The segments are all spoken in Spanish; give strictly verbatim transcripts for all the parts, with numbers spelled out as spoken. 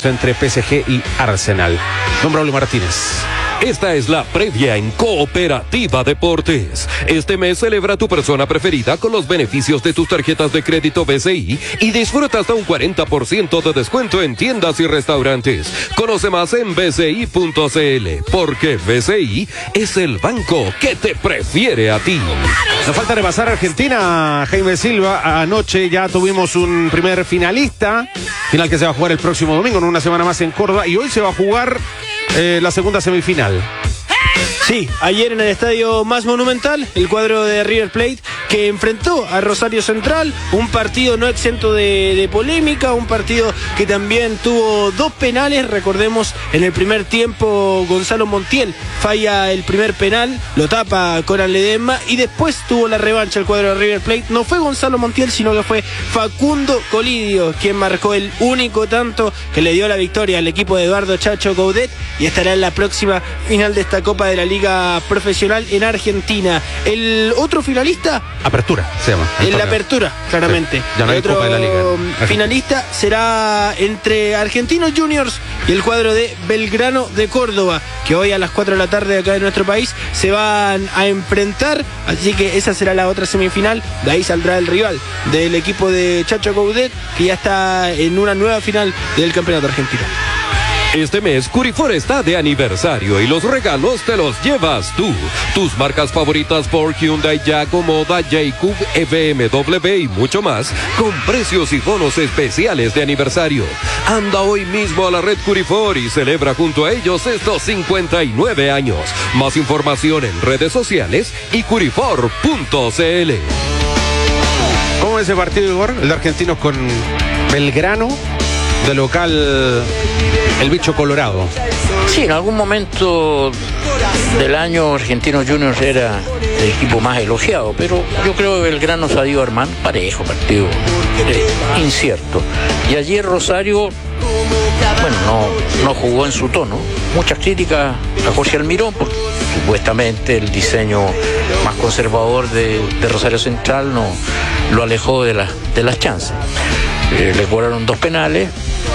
entre P S G y Arsenal. Don Braulio Martínez. Esta es la previa en Cooperativa Deportes. Este mes celebra a tu persona preferida con los beneficios de tus tarjetas de crédito B C I y disfruta hasta un cuarenta por ciento de descuento en tiendas y restaurantes. Conoce más en b c i punto c l, porque B C I es el banco que te prefiere a ti. Nos falta repasar Argentina, Jaime Silva. Anoche ya tuvimos un primer finalista, final que se va a jugar el próximo domingo, en una semana más en Córdoba, y hoy se va a jugar eh, la segunda semifinal. Sí, ayer en el estadio más monumental, el cuadro de River Plate, que enfrentó a Rosario Central, un partido no exento de, de polémica, un partido que también tuvo dos penales. Recordemos, en el primer tiempo Gonzalo Montiel falla el primer penal, lo tapa Coran Ledesma, y después tuvo la revancha el cuadro de River Plate. No fue Gonzalo Montiel, sino que fue Facundo Colidio quien marcó el único tanto que le dio la victoria al equipo de Eduardo Chacho Coudet, y estará en la próxima final de esta Copa de la Liga Profesional en Argentina. El otro finalista, Apertura se llama. En la apertura, claramente. Sí, ya no hay el otro Copa de la Liga. finalista será entre Argentinos Juniors y el cuadro de Belgrano de Córdoba, que hoy a las cuatro de la tarde acá en nuestro país se van a enfrentar. Así que esa será la otra semifinal. De ahí saldrá el rival del equipo de Chacho Coudet, que ya está en una nueva final del campeonato argentino. Este mes Curifor está de aniversario y los regalos te los llevas tú. Tus marcas favoritas Ford, Hyundai, Yaco, Moda, Jacob, B M W y mucho más, con precios y bonos especiales de aniversario. Anda hoy mismo a la red Curifor y celebra junto a ellos estos cincuenta y nueve años. Más información en redes sociales y curifor punto c l. ¿Cómo es ese partido, Igor? El de Argentinos con Belgrano, de local el bicho colorado. Sí, en algún momento del año Argentinos Juniors era el equipo más elogiado, pero yo creo que Belgrano se ha ido armando parejo, partido eh, incierto. Y ayer Rosario, bueno, no, no jugó en su tono. Muchas críticas a Jorge Almirón, porque supuestamente el diseño más conservador de, de Rosario Central no lo alejó de, la, de las chances. Eh, le cobraron dos penales.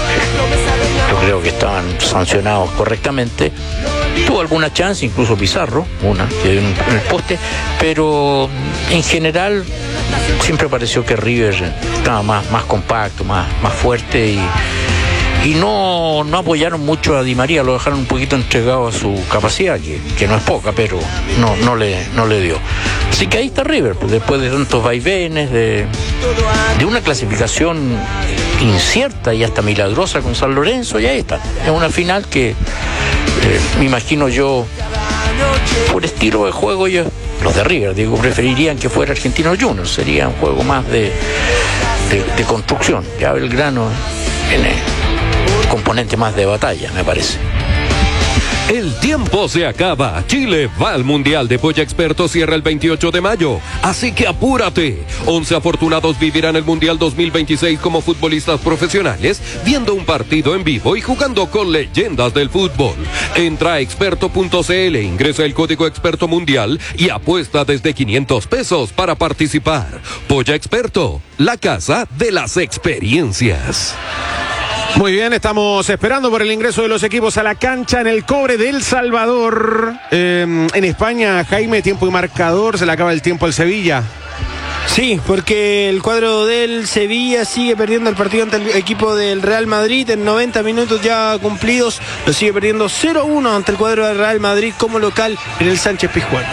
Yo creo que estaban sancionados correctamente. Tuvo alguna chance, incluso Pizarro, una que en el poste, pero en general siempre pareció que River estaba más, más compacto, más, más fuerte, y, y no, no apoyaron mucho a Di María, lo dejaron un poquito entregado a su capacidad, que, que no es poca, pero no, no, le, no le dio. Así que ahí está River, pues, después de tantos vaivenes, de, de una clasificación incierta y hasta milagrosa con San Lorenzo, y ahí está. Es una final que eh, me imagino yo, por estilo de juego, yo, los de River, digo, preferirían que fuera Argentinos Juniors, sería un juego más de, de, de construcción. Ya Belgrano tiene componente más de batalla, me parece. El tiempo se acaba. Chile va al Mundial de Polla Experto, cierra el veintiocho de mayo. Así que apúrate. once afortunados vivirán el Mundial dos mil veintiséis como futbolistas profesionales, viendo un partido en vivo y jugando con leyendas del fútbol. Entra a experto punto c l, ingresa el código Experto Mundial y apuesta desde quinientos pesos para participar. Polla Experto, la casa de las experiencias. Muy bien, estamos esperando por el ingreso de los equipos a la cancha en el Cobre del Salvador. Eh, en España, Jaime, tiempo y marcador, se le acaba el tiempo al Sevilla. Sí, porque el cuadro del Sevilla sigue perdiendo el partido ante el equipo del Real Madrid en noventa minutos ya cumplidos. Lo sigue perdiendo cero a uno ante el cuadro del Real Madrid como local en el Sánchez Pizjuán.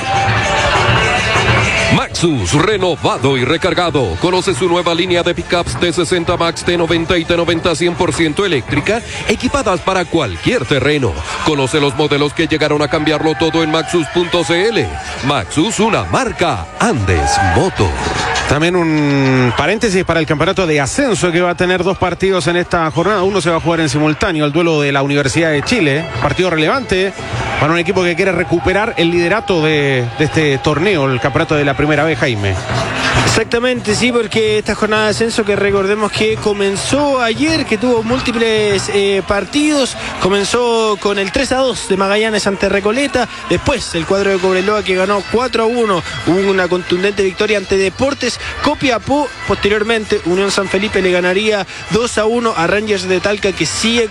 Maxus, renovado y recargado. Conoce su nueva línea de pickups T sesenta Max, T noventa y T noventa cien por ciento eléctrica, equipadas para cualquier terreno. Conoce los modelos que llegaron a cambiarlo todo en maxus punto c l. Maxus, una marca Andes Motor. También un paréntesis para el campeonato de ascenso, que va a tener dos partidos en esta jornada. Uno se va a jugar en simultáneo, el duelo de la Universidad de Chile. Partido relevante para un equipo que quiere recuperar el liderato de, de este torneo, el campeonato de la primera vez, Jaime. Exactamente, sí, porque esta jornada de ascenso, que recordemos que comenzó ayer, que tuvo múltiples eh, partidos, comenzó con el tres a dos de Magallanes ante Recoleta, después el cuadro de Cobreloa, que ganó cuatro a uno, hubo una contundente victoria ante Deportes Copiapó. Posteriormente Unión San Felipe le ganaría dos a uno a Rangers de Talca, que sigue complicado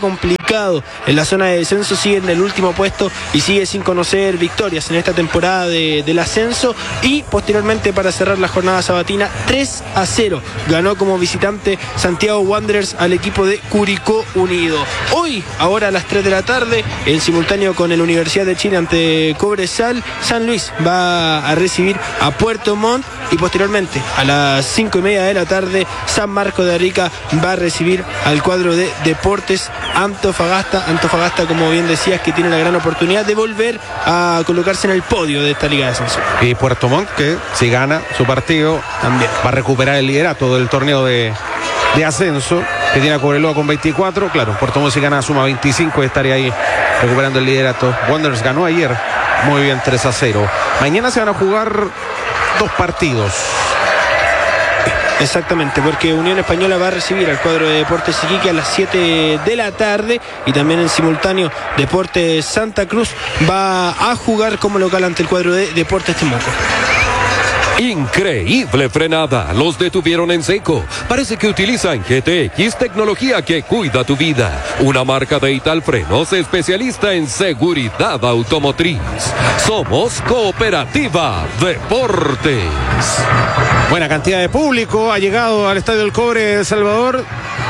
ubicado en la zona de descenso, sigue en el último puesto y sigue sin conocer victorias en esta temporada de, del ascenso. Y posteriormente, para cerrar la jornada sabatina, tres a cero ganó como visitante Santiago Wanderers al equipo de Curicó Unido. Hoy, ahora a las tres de la tarde, en simultáneo con el Universidad de Chile ante Cobresal, San Luis va a recibir a Puerto Montt, y posteriormente a las cinco y media de la tarde San Marcos de Arica va a recibir al cuadro de Deportes Antofagasta. Antofagasta, como bien decías, que tiene la gran oportunidad de volver a colocarse en el podio de esta Liga de Ascenso. Y Puerto Montt, que si gana su partido también va a recuperar el liderato del torneo de, de ascenso, que tiene a Cobreloa con veinticuatro. Claro, Puerto Montt si gana suma veinticinco y estaría ahí recuperando el liderato. Wanderers ganó ayer muy bien, tres a cero. Mañana se van a jugar dos partidos. Exactamente, porque Unión Española va a recibir al cuadro de Deportes Iquique a las siete de la tarde, y también en simultáneo Deportes Santa Cruz va a jugar como local ante el cuadro de Deportes Temuco. Increíble frenada, los detuvieron en seco. Parece que utilizan G T X, tecnología que cuida tu vida. Una marca de Italfrenos especialista en seguridad automotriz. Somos Cooperativa Deportes. Buena cantidad de público ha llegado al Estadio del Cobre de El Salvador.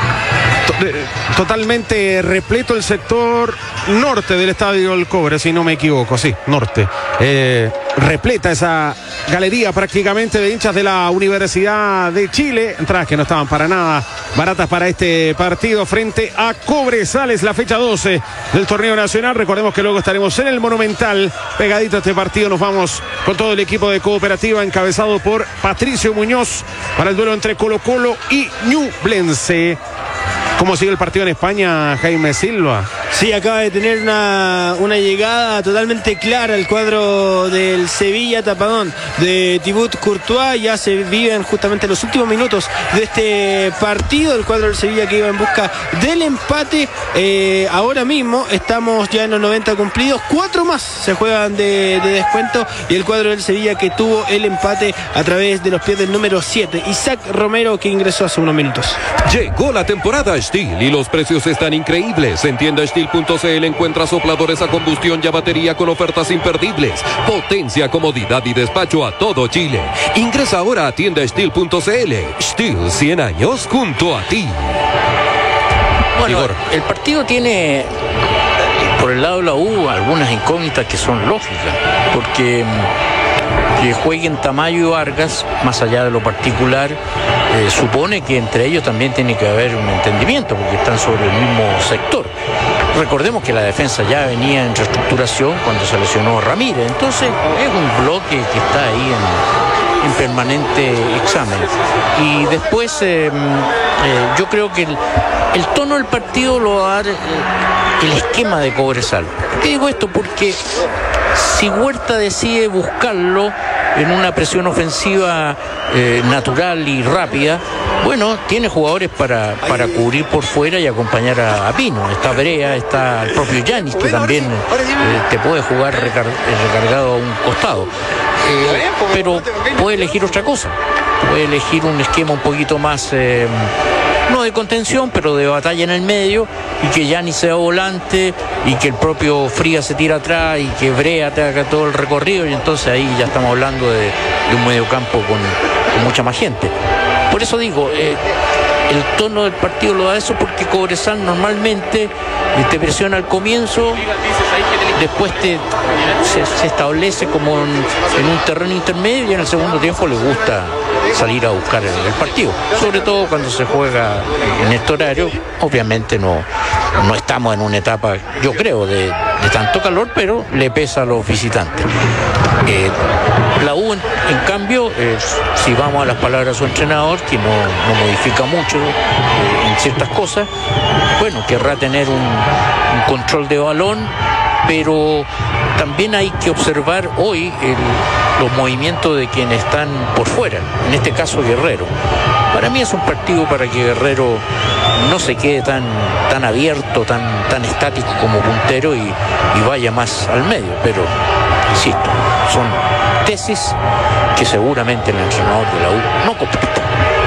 Totalmente repleto el sector norte del Estadio del Cobre, si no me equivoco, sí, norte. Eh, repleta esa galería prácticamente de hinchas de la Universidad de Chile. Entradas que no estaban para nada baratas para este partido frente a Cobresal, la fecha doce del torneo nacional. Recordemos que luego estaremos en el Monumental, pegadito a este partido. Nos vamos con todo el equipo de Cooperativa, encabezado por Patricio Muñoz, para el duelo entre Colo Colo y Ñublense. ¿Cómo sigue el partido en España, Jaime Silva? Sí, acaba de tener una, una llegada totalmente clara al cuadro del Sevilla Tapadón de Thibaut Courtois. Ya se viven justamente los últimos minutos de este partido. El cuadro del Sevilla, que iba en busca del empate. Eh, ahora mismo estamos ya en los noventa cumplidos. Cuatro más se juegan de, de descuento. Y el cuadro del Sevilla, que tuvo el empate a través de los pies del número siete, Isaac Romero, que ingresó hace unos minutos. Llegó la temporada Steel y los precios están increíbles. En tienda Steel punto c l encuentra sopladores a combustión y a batería con ofertas imperdibles. Potencia, comodidad y despacho a todo Chile. Ingresa ahora a tienda Steel punto c l. Steel, cien años junto a ti. Bueno, Igor, el partido tiene por el lado de la U algunas incógnitas que son lógicas, porque que jueguen Tamayo y Vargas, más allá de lo particular, eh, supone que entre ellos también tiene que haber un entendimiento, porque están sobre el mismo sector. Recordemos que la defensa ya venía en reestructuración cuando se lesionó Ramírez, entonces es un bloque que está ahí en, en permanente examen. Y después eh, eh, yo creo que el, el tono del partido lo va a dar eh, el esquema de Cobresal. ¿Por qué digo esto? Porque si Huerta decide buscarlo en una presión ofensiva eh, natural y rápida, bueno, tiene jugadores para, para cubrir por fuera y acompañar a, a Pino. Está Brea, está el propio Yanis, que también eh, te puede jugar recar, recargado a un costado. Eh, pero puede elegir otra cosa, puede elegir un esquema un poquito más... Eh, no de contención, pero de batalla en el medio, y que Yanis sea volante y que el propio Frías se tira atrás y que Brea te haga todo el recorrido, y entonces ahí ya estamos hablando de, de un mediocampo con, con mucha más gente. Por eso digo, eh, el tono del partido lo da eso, porque Cobresal normalmente te presiona al comienzo, después te, se, se establece como en, en un terreno intermedio, y en el segundo tiempo le gusta salir a buscar el, el partido, sobre todo cuando se juega en este horario. Obviamente no, no estamos en una etapa, yo creo, de, de tanto calor, pero le pesa a los visitantes. Eh, la U, en, en cambio, eh, si vamos a las palabras de su entrenador, que no, no modifica mucho eh, en ciertas cosas, bueno, querrá tener un, un control de balón, pero también hay que observar hoy el, los movimientos de quienes están por fuera, en este caso Guerrero. Para mí es un partido para que Guerrero no se quede tan, tan abierto, tan, tan estático como puntero, y, y vaya más al medio, pero insisto, son tesis que seguramente el entrenador de la U no comparte.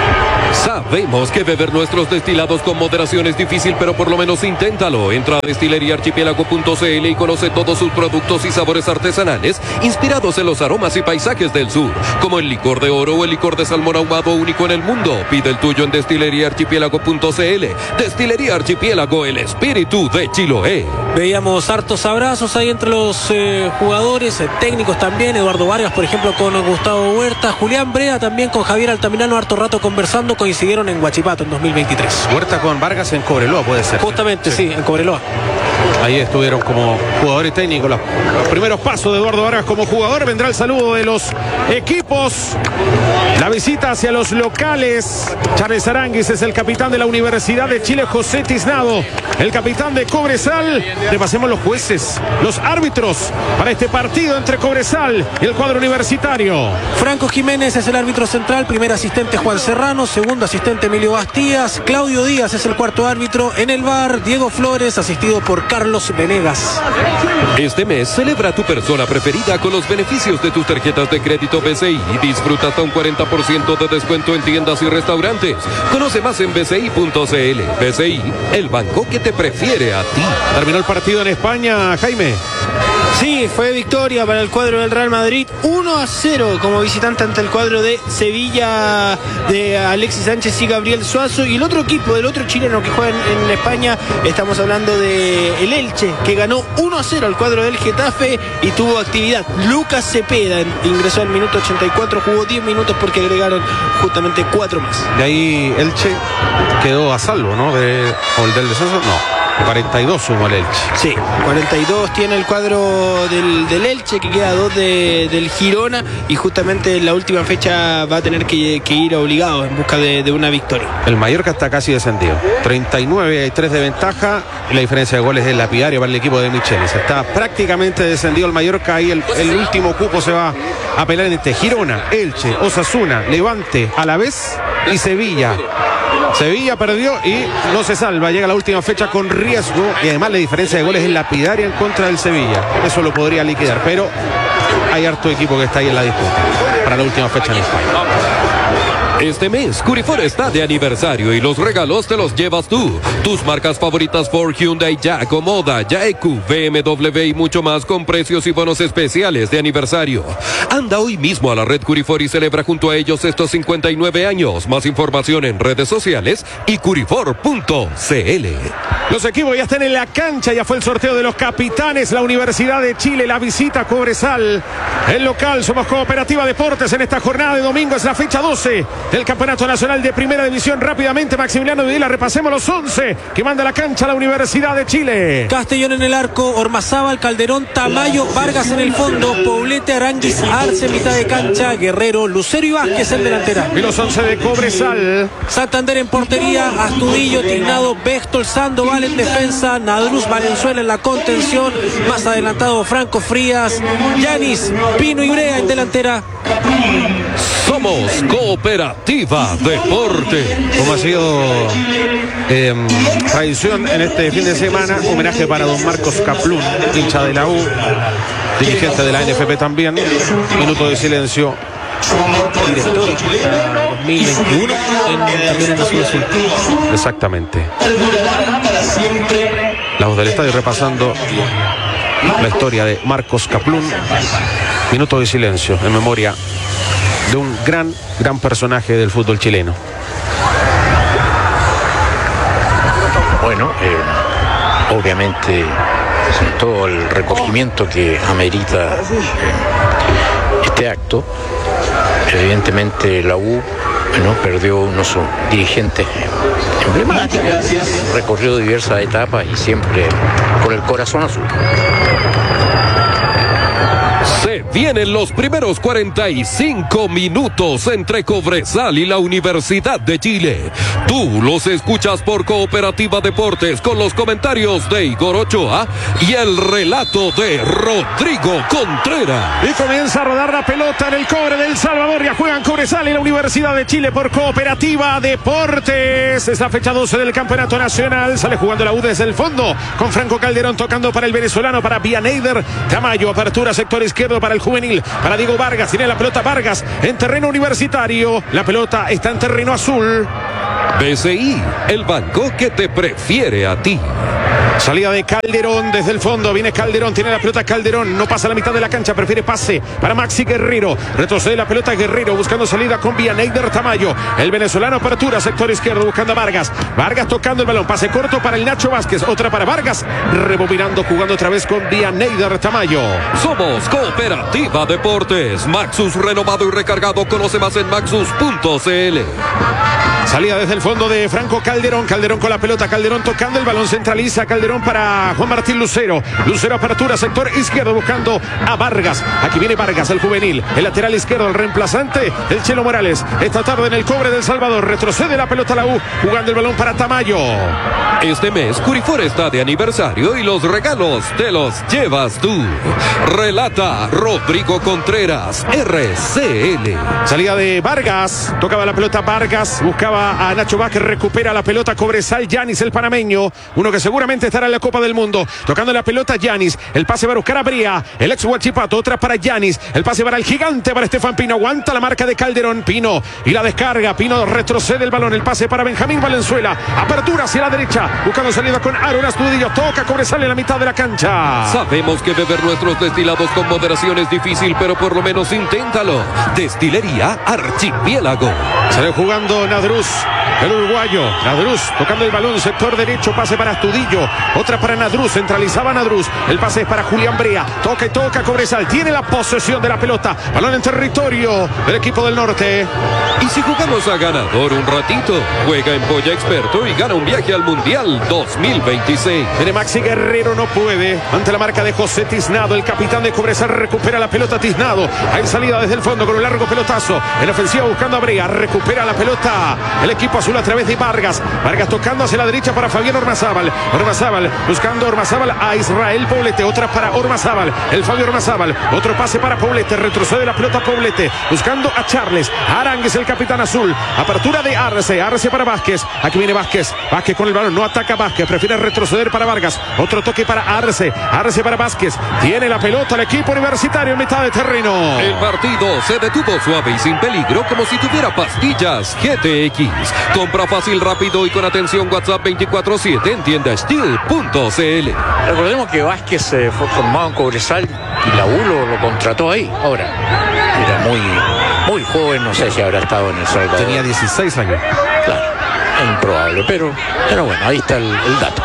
Sabemos que beber nuestros destilados con moderación es difícil, pero por lo menos inténtalo. Entra a destilería archipiélago punto c l y conoce todos sus productos y sabores artesanales inspirados en los aromas y paisajes del sur, como el licor de oro o el licor de salmón ahumado único en el mundo. Pide el tuyo en destilería archipiélago punto c l. Destilería Archipiélago, el espíritu de Chiloé. Veíamos hartos abrazos ahí entre los eh, jugadores, eh, técnicos también. Eduardo Vargas, por ejemplo, con Gustavo Huerta. Julián Brea también con Javier Altamirano, harto rato conversando. Coincidieron en Huachipato en dos mil veintitrés. Huerta con Vargas en Cobreloa, puede ser. Justamente, sí, sí, en Cobreloa. Ahí estuvieron como jugadores técnicos. Los, los primeros pasos de Eduardo Vargas como jugador. Vendrá el saludo de los equipos. La visita hacia los locales. Charles Aranguis es el capitán de la Universidad de Chile. José Tiznado, el capitán de Cobresal. Repasemos los jueces, los árbitros para este partido entre Cobresal y el cuadro universitario. Franco Jiménez es el árbitro central. Primer asistente Juan Serrano. Segundo asistente Emilio Bastías. Claudio Díaz es el cuarto árbitro. En el V A R, Diego Flores, asistido por Carlos Venegas. Este mes celebra tu persona preferida con los beneficios de tus tarjetas de crédito B C I y disfruta hasta un cuarenta por ciento de descuento en tiendas y restaurantes. Conoce más en b c i punto c l. B C I, el banco que te prefiere a ti. Terminó el partido en España, Jaime. Sí, fue victoria para el cuadro del Real Madrid, uno a cero como visitante ante el cuadro de Sevilla de Alexis Sánchez y Gabriel Suazo. Y el otro equipo, del otro chileno que juega en, en España, estamos hablando de el Elche, que ganó uno a cero al cuadro del Getafe y tuvo actividad. Lucas Cepeda ingresó al minuto ochenta y cuatro, jugó diez minutos porque agregaron justamente cuatro más. De ahí Elche quedó a salvo, ¿no? De, o el del descenso, no. cuarenta y dos sumó el Elche. Sí, cuarenta y dos tiene el cuadro del, del Elche, que queda dos de, del Girona, y justamente en la última fecha va a tener que, que ir obligado en busca de, de una victoria. El Mallorca está casi descendido, treinta y nueve, hay tres de ventaja, y la diferencia de goles es lapidaria para el equipo de Michelis. Está prácticamente descendido el Mallorca, y el, el último cupo se va a pelear en este Girona, Elche, Osasuna, Levante, Alavés y Sevilla. Sevilla perdió y no se salva, llega la última fecha con riesgo, y además la diferencia de goles es lapidaria en contra del Sevilla. Eso lo podría liquidar, pero hay harto equipo que está ahí en la disputa para la última fecha en España. Este mes, Curifor está de aniversario y los regalos te los llevas tú. Tus marcas favoritas Ford, Hyundai, Jack, Moda, Yaeku, B M W y mucho más con precios y bonos especiales de aniversario. Anda hoy mismo a la red Curifor y celebra junto a ellos estos cincuenta y nueve años. Más información en redes sociales y curifor punto c l. Los equipos ya están en la cancha, ya fue el sorteo de los capitanes. La Universidad de Chile, la visita a Cobresal. El local, somos Cooperativa Deportes en esta jornada de domingo, es la fecha doce del Campeonato Nacional de Primera División. Rápidamente, Maximiliano Videla, repasemos los once que manda a la cancha la Universidad de Chile. Castellón en el arco, Ormazábal, Calderón, Tamayo, Vargas en el fondo, Poblete, Aranguis, Arce en mitad de cancha, Guerrero, Lucero y Vázquez en delantera. Y los once de Cobresal. Santander en portería, Astudillo, Tignado, Béxtol, Sandoval en defensa, Nadruz, Valenzuela en la contención, más adelantado Franco Frías, Yanis, Pino y Brea en delantera. Somos Cooperativa Deporte. Como ha sido eh, tradición en este fin de semana, homenaje para don Marcos Kaplún, hincha de la U, dirigente de la N F P también. Minuto de silencio. Director dos mil veintiuno en, también en Azul Azul. Exactamente. La voz del estadio repasando la historia de Marcos Kaplún. Minuto de silencio en memoria de un gran, gran personaje del fútbol chileno. Bueno, eh, obviamente todo el recogimiento que amerita eh, este acto. Evidentemente la U, bueno, perdió unos dirigentes emblemáticos, recorrió diversas etapas y siempre con el corazón azul. Se vienen los primeros cuarenta y cinco minutos entre Cobresal y la Universidad de Chile. Tú los escuchas por Cooperativa Deportes con los comentarios de Igor Ochoa y el relato de Rodrigo Contreras. Y comienza a rodar la pelota en el cobre del Salvador. Ya juegan Cobresal y la Universidad de Chile por Cooperativa Deportes. Es la fecha doce del Campeonato Nacional. Sale jugando la U desde el fondo con Franco Calderón tocando para el venezolano, para Vianeider Tamayo. Apertura sector izquierdo para para el juvenil, para Diego Vargas. Tiene la pelota Vargas en terreno universitario. La pelota está en terreno azul. B C I, el banco que te prefiere a ti. Salida de Calderón desde el fondo. Viene Calderón, tiene la pelota Calderón. No pasa a la mitad de la cancha, prefiere pase para Maxi Guerrero. Retrocede la pelota Guerrero buscando salida con Vianeyder Tamayo. El venezolano apertura, sector izquierdo buscando a Vargas. Vargas tocando el balón. Pase corto para el Nacho Vázquez. Otra para Vargas. Rebobinando, jugando otra vez con Vianeyder Tamayo. Somos Cooperativa Deportes. Maxus renovado y recargado. Conoce más en maxus punto c l. Salida desde el fondo de Franco Calderón. Calderón con la pelota. Calderón tocando el balón. Centraliza Calderón para Juan Martín Lucero. Lucero apertura, sector izquierdo buscando a Vargas. Aquí viene Vargas, el juvenil. El lateral izquierdo, el reemplazante, el Chelo Morales. Esta tarde en el cobre del Salvador. Retrocede la pelota a la U. Jugando el balón para Tamayo. Este mes Curifor está de aniversario y los regalos te los llevas tú. Relata Rodrigo Contreras, R C L. Salida de Vargas. Tocaba la pelota Vargas. Buscaba a Nacho Vázquez, recupera la pelota Cobresal, Yanis el panameño, uno que seguramente estará en la Copa del Mundo, tocando la pelota Yanis, el pase va a buscar a Bría, el ex Huachipato, otra para Yanis, el pase para el gigante, para Estefan Pino, aguanta la marca de Calderón, Pino, y la descarga, Pino retrocede el balón, el pase para Benjamín Valenzuela, apertura hacia la derecha, buscando salida con Aaron Astudillo, toca Cobresal en la mitad de la cancha. Sabemos que beber nuestros destilados con moderación es difícil, pero por lo menos inténtalo. Destilería Archipiélago. Sale jugando Nadruz, el uruguayo. Nadruz tocando el balón, sector derecho, pase para Astudillo, otra para Nadruz, centralizaba Nadruz, el pase es para Julián Brea, toca y toca Cobresal, tiene la posesión de la pelota, balón en territorio del equipo del norte. Y si jugamos a ganador un ratito, juega en Polla Experto y gana un viaje al Mundial dos mil veintiséis. Viene Maxi Guerrero, no puede, ante la marca de José Tiznado, el capitán de Cobresal recupera la pelota Tiznado, hay salida desde el fondo con un largo pelotazo, en ofensiva buscando a Brea, recupera la pelota el equipo azul a través de Vargas, Vargas tocando hacia la derecha para Fabián Ormazábal, Ormazábal buscando Ormazábal a Israel Poblete, otra para Ormazábal, el Fabio Ormazábal, otro pase para Poblete, retrocede la pelota Poblete, buscando a Charles, Arangues el capitán azul, apertura de Arce, Arce para Vázquez, aquí viene Vázquez, Vázquez con el balón, no ataca Vázquez, prefiere retroceder para Vargas, otro toque para Arce, Arce para Vázquez, tiene la pelota el equipo universitario en mitad de terreno. El partido se detuvo suave y sin peligro, como si tuviera pastillas G T X. Compra fácil, rápido y con atención. WhatsApp veinticuatro siete en tienda steel punto c l. Recordemos que Vázquez eh, fue formado en Cobresal y la U lo, lo contrató ahí. Ahora, era muy, muy joven, no sé si habrá estado en El Salvador. Tenía dieciséis años. Claro, es improbable, pero, pero bueno, ahí está el, el dato.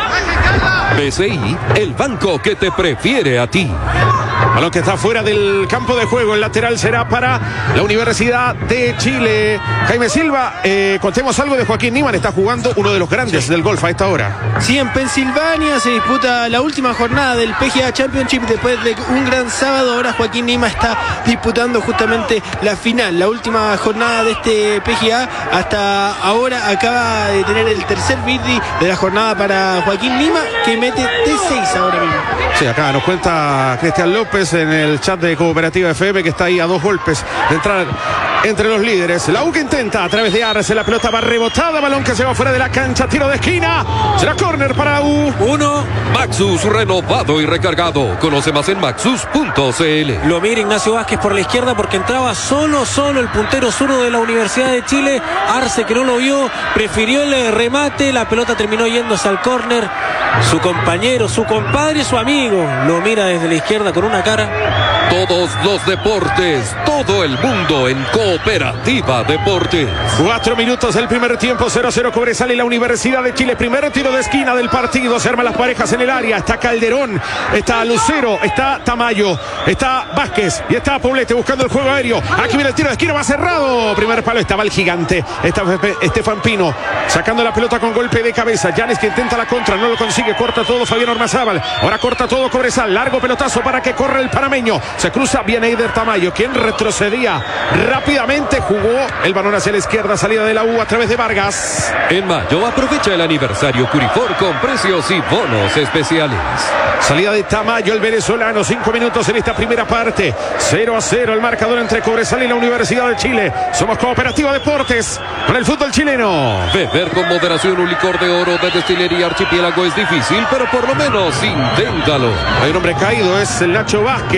B C I, el banco que te prefiere a ti. Balón que está fuera del campo de juego. El lateral será para la Universidad de Chile. Jaime Silva, eh, contemos algo de Joaquín Niemann. Está jugando uno de los grandes sí. del golf a esta hora. Sí, en Pensilvania se disputa la última jornada del P G A Championship. Después de un gran sábado, ahora Joaquín Niemann está disputando justamente la final. La última jornada de este P G A. Hasta ahora acaba de tener el tercer birdie de la jornada para Joaquín Niemann, que mete T seis ahora mismo. Sí, acá nos cuenta Cristian López en el chat de Cooperativa F M que está ahí a dos golpes de entrar entre los líderes. La U que intenta a través de Arce, la pelota va rebotada, balón que se va fuera de la cancha, tiro de esquina, será córner para la U. Uno, Maxus renovado y recargado. Conoce más en maxus punto c l. Lo mira Ignacio Vázquez por la izquierda porque entraba solo, solo el puntero zurdo de la Universidad de Chile. Arce, que no lo vio, prefirió el remate, la pelota terminó yéndose al córner. Su compañero, su compadre, su amigo, lo mira desde la izquierda con una cara. Todos los deportes, todo el mundo en Cooperativa Deportes. Cuatro minutos del primer tiempo, cero a cero Cobresal y la Universidad de Chile. Primer tiro de esquina del partido, se arman las parejas en el área. Está Calderón, está Lucero, está Tamayo, está Vázquez y está Poblete buscando el juego aéreo. Aquí viene el tiro de esquina, va cerrado. Primer palo, estaba el gigante, está Estefan Pino sacando la pelota con golpe de cabeza. Yanis que intenta la contra, no lo consigue, corta todo Fabián Ormazábal. Ahora corta todo Cobresal, largo pelotazo para que corra el panameño. Se cruza Vianeyder Tamayo, quien retrocedía rápidamente, jugó el balón hacia la izquierda, salida de la U a través de Vargas. En mayo aprovecha el aniversario Curifor con precios y bonos especiales. Salida de Tamayo, el venezolano, cinco minutos en esta primera parte, cero a cero el marcador entre Cobresal y la Universidad de Chile. Somos Cooperativa Deportes con el fútbol chileno. Beber con moderación un licor de oro de Destilería Archipiélago es difícil, pero por lo menos inténtalo. Hay un hombre caído, es el Nacho Vázquez.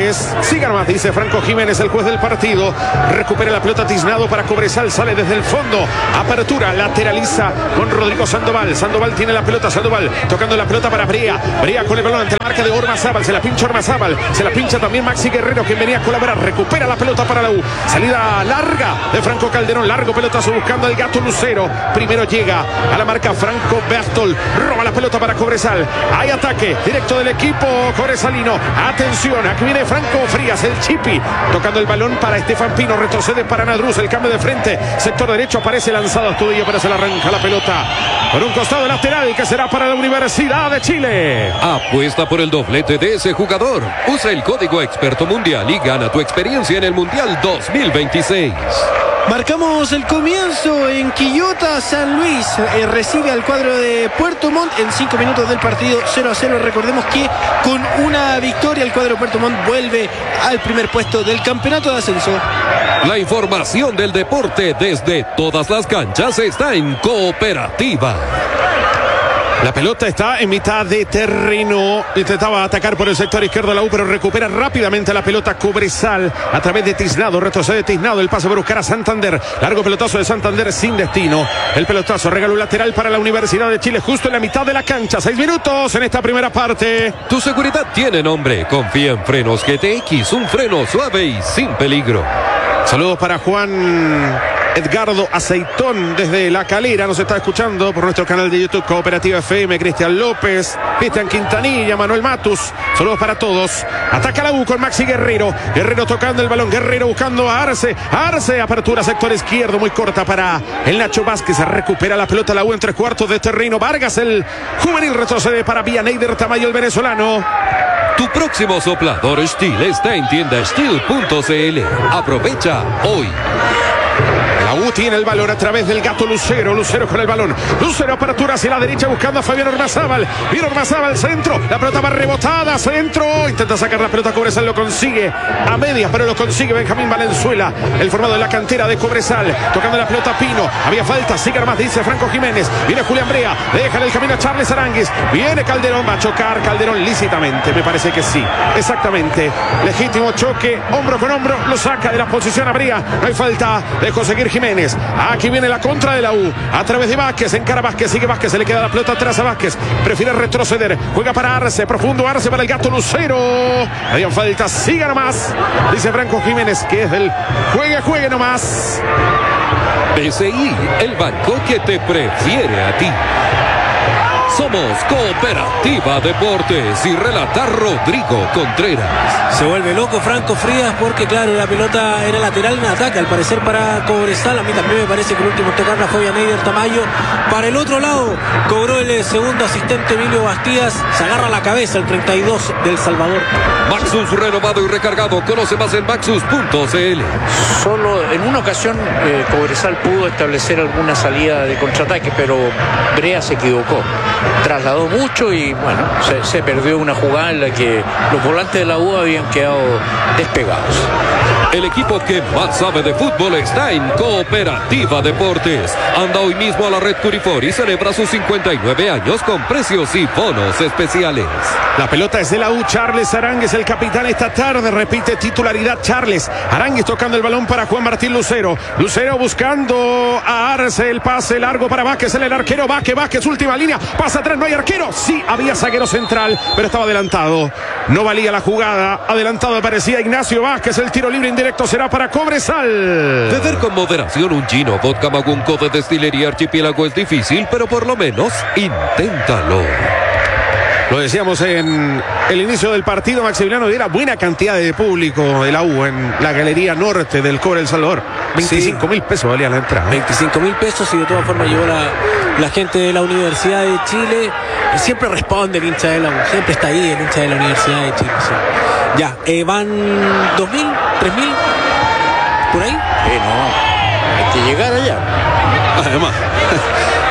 Siga nomás, dice Franco Jiménez, el juez del partido. Recupera la pelota Tiznado para Cobresal, sale desde el fondo. Apertura, lateraliza con Rodrigo Sandoval. Sandoval tiene la pelota, Sandoval tocando la pelota para Brea. Brea con el balón ante la marca de Ormazábal. Se la pincha Ormazábal. Se la pincha también Maxi Guerrero, quien venía a colaborar. Recupera la pelota para la U. Salida larga de Franco Calderón. Largo pelotazo buscando al Gato Lucero. Primero llega a la marca Franco Bertol. Roba la pelota para Cobresal. Hay ataque directo del equipo cobresalino. Atención, aquí viene Franco Frías, el Chipi. Tocando el balón para Estefan Pino. Retrocede para Nadruz. El cambio de frente. Sector derecho aparece lanzado a Astudillo, pero se le arranca la pelota por un costado lateral que será para la Universidad de Chile. Apuesta por el doblete de ese jugador. Usa el código Experto Mundial y gana tu experiencia en el Mundial dos mil veintiséis. Marcamos el comienzo en Quillota. San Luis eh, recibe al cuadro de Puerto Montt en cinco minutos del partido, cero a cero. Recordemos que con una victoria el cuadro de Puerto Montt vuelve al primer puesto del campeonato de ascenso. La información del deporte desde todas las canchas está en Cooperativa. La pelota está en mitad de terreno. Intentaba atacar por el sector izquierdo la U, pero recupera rápidamente la pelota Cobresal a través de Tiznado. Retrocede Tiznado. El pase para buscar a Santander. Largo pelotazo de Santander sin destino. El pelotazo regalo lateral para la Universidad de Chile justo en la mitad de la cancha. Seis minutos en esta primera parte. Tu seguridad tiene nombre. Confía en Frenos G T X. Un freno suave y sin peligro. Saludos para Juan Edgardo Aceitón desde La Calera. Nos está escuchando por nuestro canal de YouTube Cooperativa F M. Cristian López, Cristian Quintanilla, Manuel Matus. Saludos para todos. Ataca la U con Maxi Guerrero. Guerrero tocando el balón. Guerrero buscando a Arce. Arce, apertura sector izquierdo muy corta para el Nacho Vázquez. Recupera la pelota la U en tres cuartos de terreno. Vargas, el juvenil, retrocede para Vianeyder Tamayo, el venezolano. Tu próximo soplador Stihl está en tienda stihl punto c l. Aprovecha hoy. La U tiene el balón a través del Gato Lucero. Lucero con el balón. Lucero apertura hacia la derecha buscando a Fabián Ormazábal. Viene Ormazábal, centro. La pelota va rebotada, centro. Intenta sacar la pelota Cobresal, lo consigue a medias, pero lo consigue Benjamín Valenzuela, el formado de la cantera de Cobresal. Tocando la pelota Pino. Había falta, sigue más, dice Franco Jiménez. Viene Julián Brea. Deja el camino a Charles Aránguiz. Viene Calderón, va a chocar Calderón lícitamente. Me parece que sí. Exactamente. Legítimo choque, hombro con hombro. Lo saca de la posición a Brea. No hay falta. Dejó seguir Jiménez. Aquí viene la contra de la U. A través de Vázquez. Encara Vázquez. Sigue Vázquez. Se le queda la pelota atrás a Vázquez. Prefiere retroceder. Juega para Arce. Profundo Arce para el Gato Lucero. Habían falta. Siga nomás. Dice Franco Jiménez que es del juegue, juegue nomás. B C I, el banco que te prefiere a ti. Somos Cooperativa Deportes y relata Rodrigo Contreras. Se vuelve loco Franco Frías porque, claro, la pelota era lateral en ataque, al parecer para Cobresal. A mí también me parece que el último en tocarla fue Vianeyder Tamayo. Para el otro lado, cobró el segundo asistente Emilio Bastías. Se agarra la cabeza el treinta y dos del Salvador. Maxus renovado y recargado. Conoce más en maxus punto c l. Solo en una ocasión eh, Cobresal pudo establecer alguna salida de contraataque, pero Brea se equivocó. Trasladó mucho y bueno, se, se perdió una jugada en la que los volantes de la U habían quedado despegados. El equipo que más sabe de fútbol está en Cooperativa Deportes. Anda hoy mismo a la red Curifor y celebra sus cincuenta y nueve años con precios y bonos especiales. La pelota es de la U. Charles Aránguiz, el capitán esta tarde. Repite titularidad Charles Aránguiz tocando el balón para Juan Martín Lucero. Lucero buscando a Arce. El pase largo para Vázquez, el arquero Vázquez. Vázquez, última línea. Pasa atrás, no hay arquero. Sí, había zaguero central, pero estaba adelantado. No valía la jugada. Adelantado aparecía Ignacio Vázquez. El tiro libre indirecto será para Cobresal. Beber con moderación un gino vodka magunco de destilería Archipiélago es difícil, pero por lo menos inténtalo. Lo decíamos en el inicio del partido, Maximiliano, era buena cantidad de público de la U en la galería norte del Cobre El Salvador. veinticinco mil pesos valía la entrada. veinticinco mil pesos y de todas formas llegó la, la gente de la Universidad de Chile. Siempre responde el hincha de la U, siempre está ahí el hincha de la Universidad de Chile. Sí. Ya, eh, van dos mil, tres mil, por ahí. Eh, no, hay que llegar allá. Además,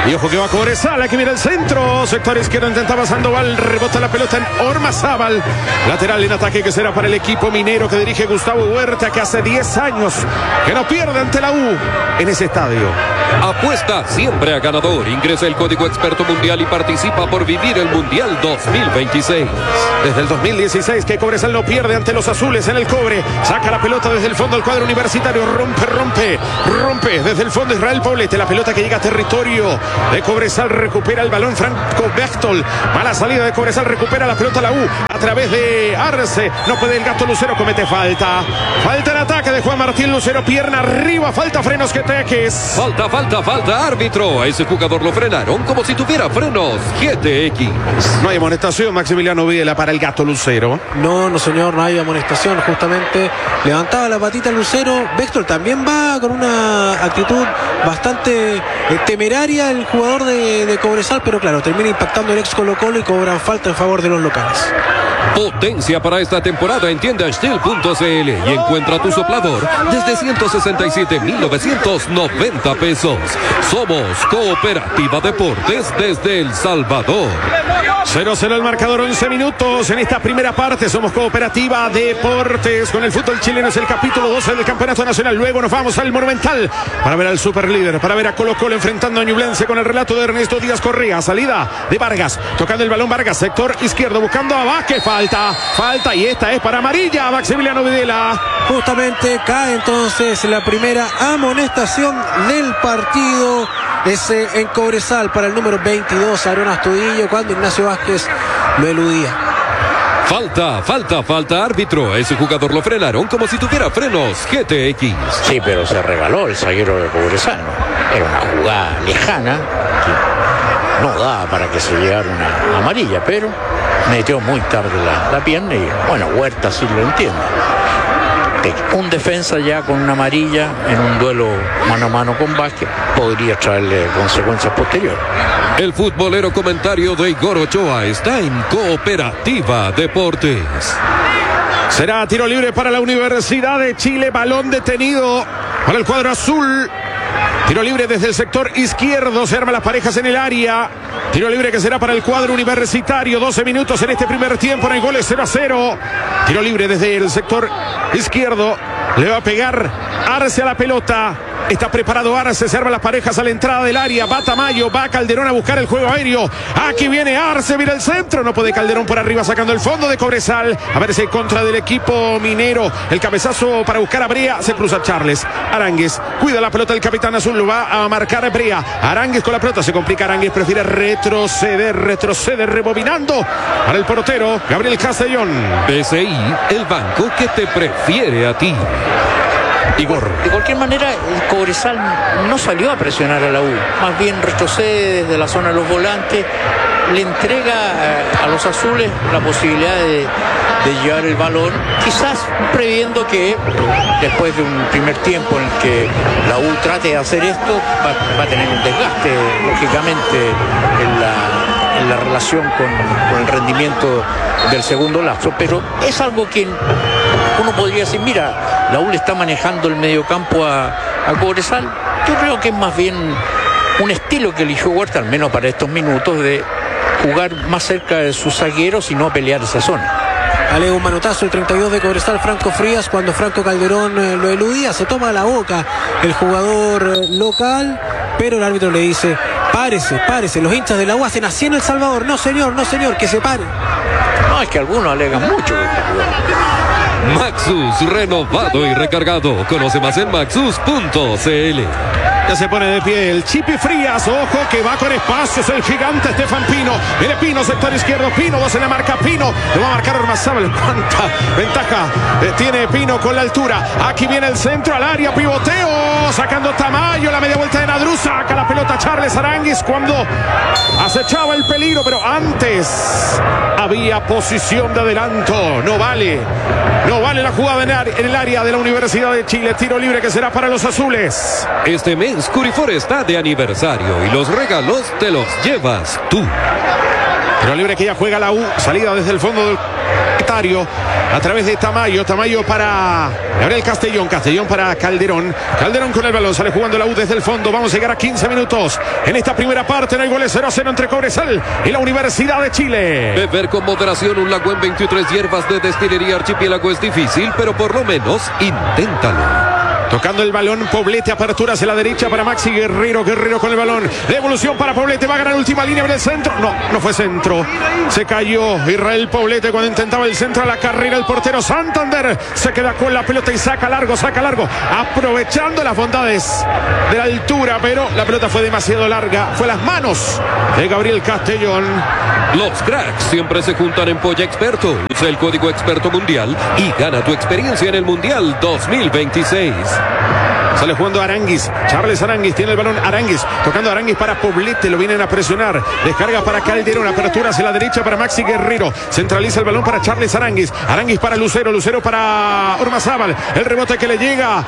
Y ojo que va Cobresal, aquí viene el centro. Sector izquierdo intentaba Sandoval, rebota la pelota en Ormazábal. Lateral en ataque que será para el equipo minero que dirige Gustavo Huerta, que hace diez años que no pierde ante la U en ese estadio. Apuesta siempre a ganador. Ingresa el código experto mundial y participa por vivir el Mundial dos mil veintiséis. Desde el dos mil dieciséis que Cobresal no pierde ante los azules en el Cobre. Saca la pelota desde el fondo del cuadro universitario. Rompe, rompe, rompe desde el fondo Israel Poblete. La pelota que llega a territorio de Cobresal, recupera el balón Franco Bertol. Mala salida de Cobresal, recupera la pelota la U a través de Arce. No puede el Gato Lucero, comete falta. Falta en ataque de Juan Martín Lucero, pierna arriba, falta frenos que teques. Falta, falta, falta, árbitro. A ese jugador lo frenaron como si tuviera frenos G T X. No hay amonestación, Maximiliano Videla, para el Gato Lucero. No, no señor, no hay amonestación. Justamente levantaba la patita Lucero. Bextol también va con una actitud bastante eh, temeraria el jugador de, de Cobresal, pero claro, termina impactando el ex Colo Colo y cobran falta en favor de los locales. Potencia para esta temporada en tienda Steel punto c l y encuentra tu soplador desde ciento sesenta y siete mil novecientos noventa pesos. Somos Cooperativa Deportes desde El Salvador. cero cero el marcador, once minutos en esta primera parte. Somos Cooperativa Deportes con el fútbol chileno. Es el capítulo doce del Campeonato Nacional. Luego nos vamos al Monumental para ver al superlíder, para ver a Colo Colo enfrentando a Ñublense con el relato de Ernesto Díaz Correa. Salida de Vargas, tocando el balón Vargas, sector izquierdo, buscando a Vázquez. Falta, falta y esta es para amarilla, Maximiliano Videla. Justamente cae entonces la primera amonestación del partido. Ese en Cobresal para el número veintidós, Aarón Astudillo, cuando Ignacio Vázquez lo eludía. Falta, falta, falta, árbitro. A ese jugador lo frenaron como si tuviera frenos G T X. Sí, pero se regaló el zaguero de Cobresal. Era una jugada lejana que no daba para que se llegara una amarilla, pero metió muy tarde la, la pierna y bueno, Huerta sí lo entiende. Un defensa ya con una amarilla en un duelo mano a mano con Vázquez podría traerle consecuencias posteriores. El futbolero comentario de Igor Ochoa está en Cooperativa Deportes. Será tiro libre para la Universidad de Chile, balón detenido para el cuadro azul. Tiro libre desde el sector izquierdo, se arman las parejas en el área. Tiro libre que será para el cuadro universitario. doce minutos en este primer tiempo, en el gol es cero a cero. Tiro libre desde el sector izquierdo. Le va a pegar Arce a la pelota. Está preparado Arce, se arman las parejas a la entrada del área. Va Tamayo, va Calderón a buscar el juego aéreo. Aquí viene Arce, mira el centro. No puede Calderón por arriba, sacando el fondo de Cobresal. A ver si hay contra del equipo minero. El cabezazo para buscar a Brea. Se cruza Charles. Aránguez cuida la pelota del capitán azul. Lo va a marcar Brea. Aránguez con la pelota. Se complica Aránguez. Prefiere retroceder, retroceder, rebobinando para el portero Gabriel Castellón. B C I, el banco que te prefiere a ti. Igor. De cualquier manera, el Cobresal no salió a presionar a la U, más bien retrocede desde la zona de los volantes, le entrega a, a los azules la posibilidad de, de llevar el balón, quizás previendo que después de un primer tiempo en el que la U trate de hacer esto, va, va a tener un desgaste, lógicamente, en la, en la relación con, con el rendimiento del segundo lapso, pero es algo que uno podría decir, mira, la U le está manejando el mediocampo a, a Cobresal. Yo creo que es más bien un estilo que eligió Huerta, al menos para estos minutos, de jugar más cerca de sus zagueros y no pelear esa zona. Alega un manotazo el treinta y dos de Cobresal, Franco Frías, cuando Franco Calderón eh, lo eludía. Se toma la boca el jugador eh, local, pero el árbitro le dice: párese, párese. Los hinchas de la U hacen así en El Salvador. No señor, no señor, que se pare. No, es que algunos alegan mucho. Maxus, renovado y recargado. Conoce más en maxus punto c l. Ya se pone de pie el Chipi Frías, ojo que va con espacios el gigante Estefan Pino. Viene Pino, sector izquierdo, Pino, dos en la marca, Pino. Lo va a marcar Ormazábal. Cuánta ventaja eh, tiene Pino con la altura. Aquí viene el centro al área, pivoteo, sacando Tamayo, la media vuelta de Nadruz, saca la pelota Charles Aránguiz cuando acechaba el peligro, pero antes había posición de adelanto. No vale, no vale la jugada en el área de la Universidad de Chile. Tiro libre que será para los azules. Este mes Curifor está de aniversario y los regalos te los llevas tú. Pero libre que ya juega la U. Salida desde el fondo del estadio a través de Tamayo. Tamayo para Gabriel Castellón. Castellón para Calderón. Calderón con el balón. Sale jugando la U desde el fondo. Vamos a llegar a quince minutos. En esta primera parte no hay goles. cero a cero entre Cobresal y la Universidad de Chile. Beber con moderación un lago en veintitrés hierbas de Destilería Archipiélago es difícil, pero por lo menos inténtalo. Tocando el balón, Poblete, apertura hacia la derecha para Maxi Guerrero. Guerrero con el balón. Devolución para Poblete. Va a ganar última línea en el centro. No, no fue centro. Se cayó Israel Poblete cuando intentaba el centro a la carrera. El portero Santander se queda con la pelota y saca largo, saca largo. Aprovechando las bondades de la altura, pero la pelota fue demasiado larga. Fue las manos de Gabriel Castellón. Los cracks siempre se juntan en Polla Experto. Usa el código Experto Mundial y gana tu experiencia en el Mundial dos mil veintiséis. Sale jugando Aranguis. Charles Aranguis tiene el balón. Aranguis tocando Aranguis para Poblete. Lo vienen a presionar. Descarga para Calderón. Apertura hacia la derecha para Maxi Guerrero. Centraliza el balón para Charles Aranguis. Aranguis para Lucero. Lucero para Ormazábal. El rebote que le llega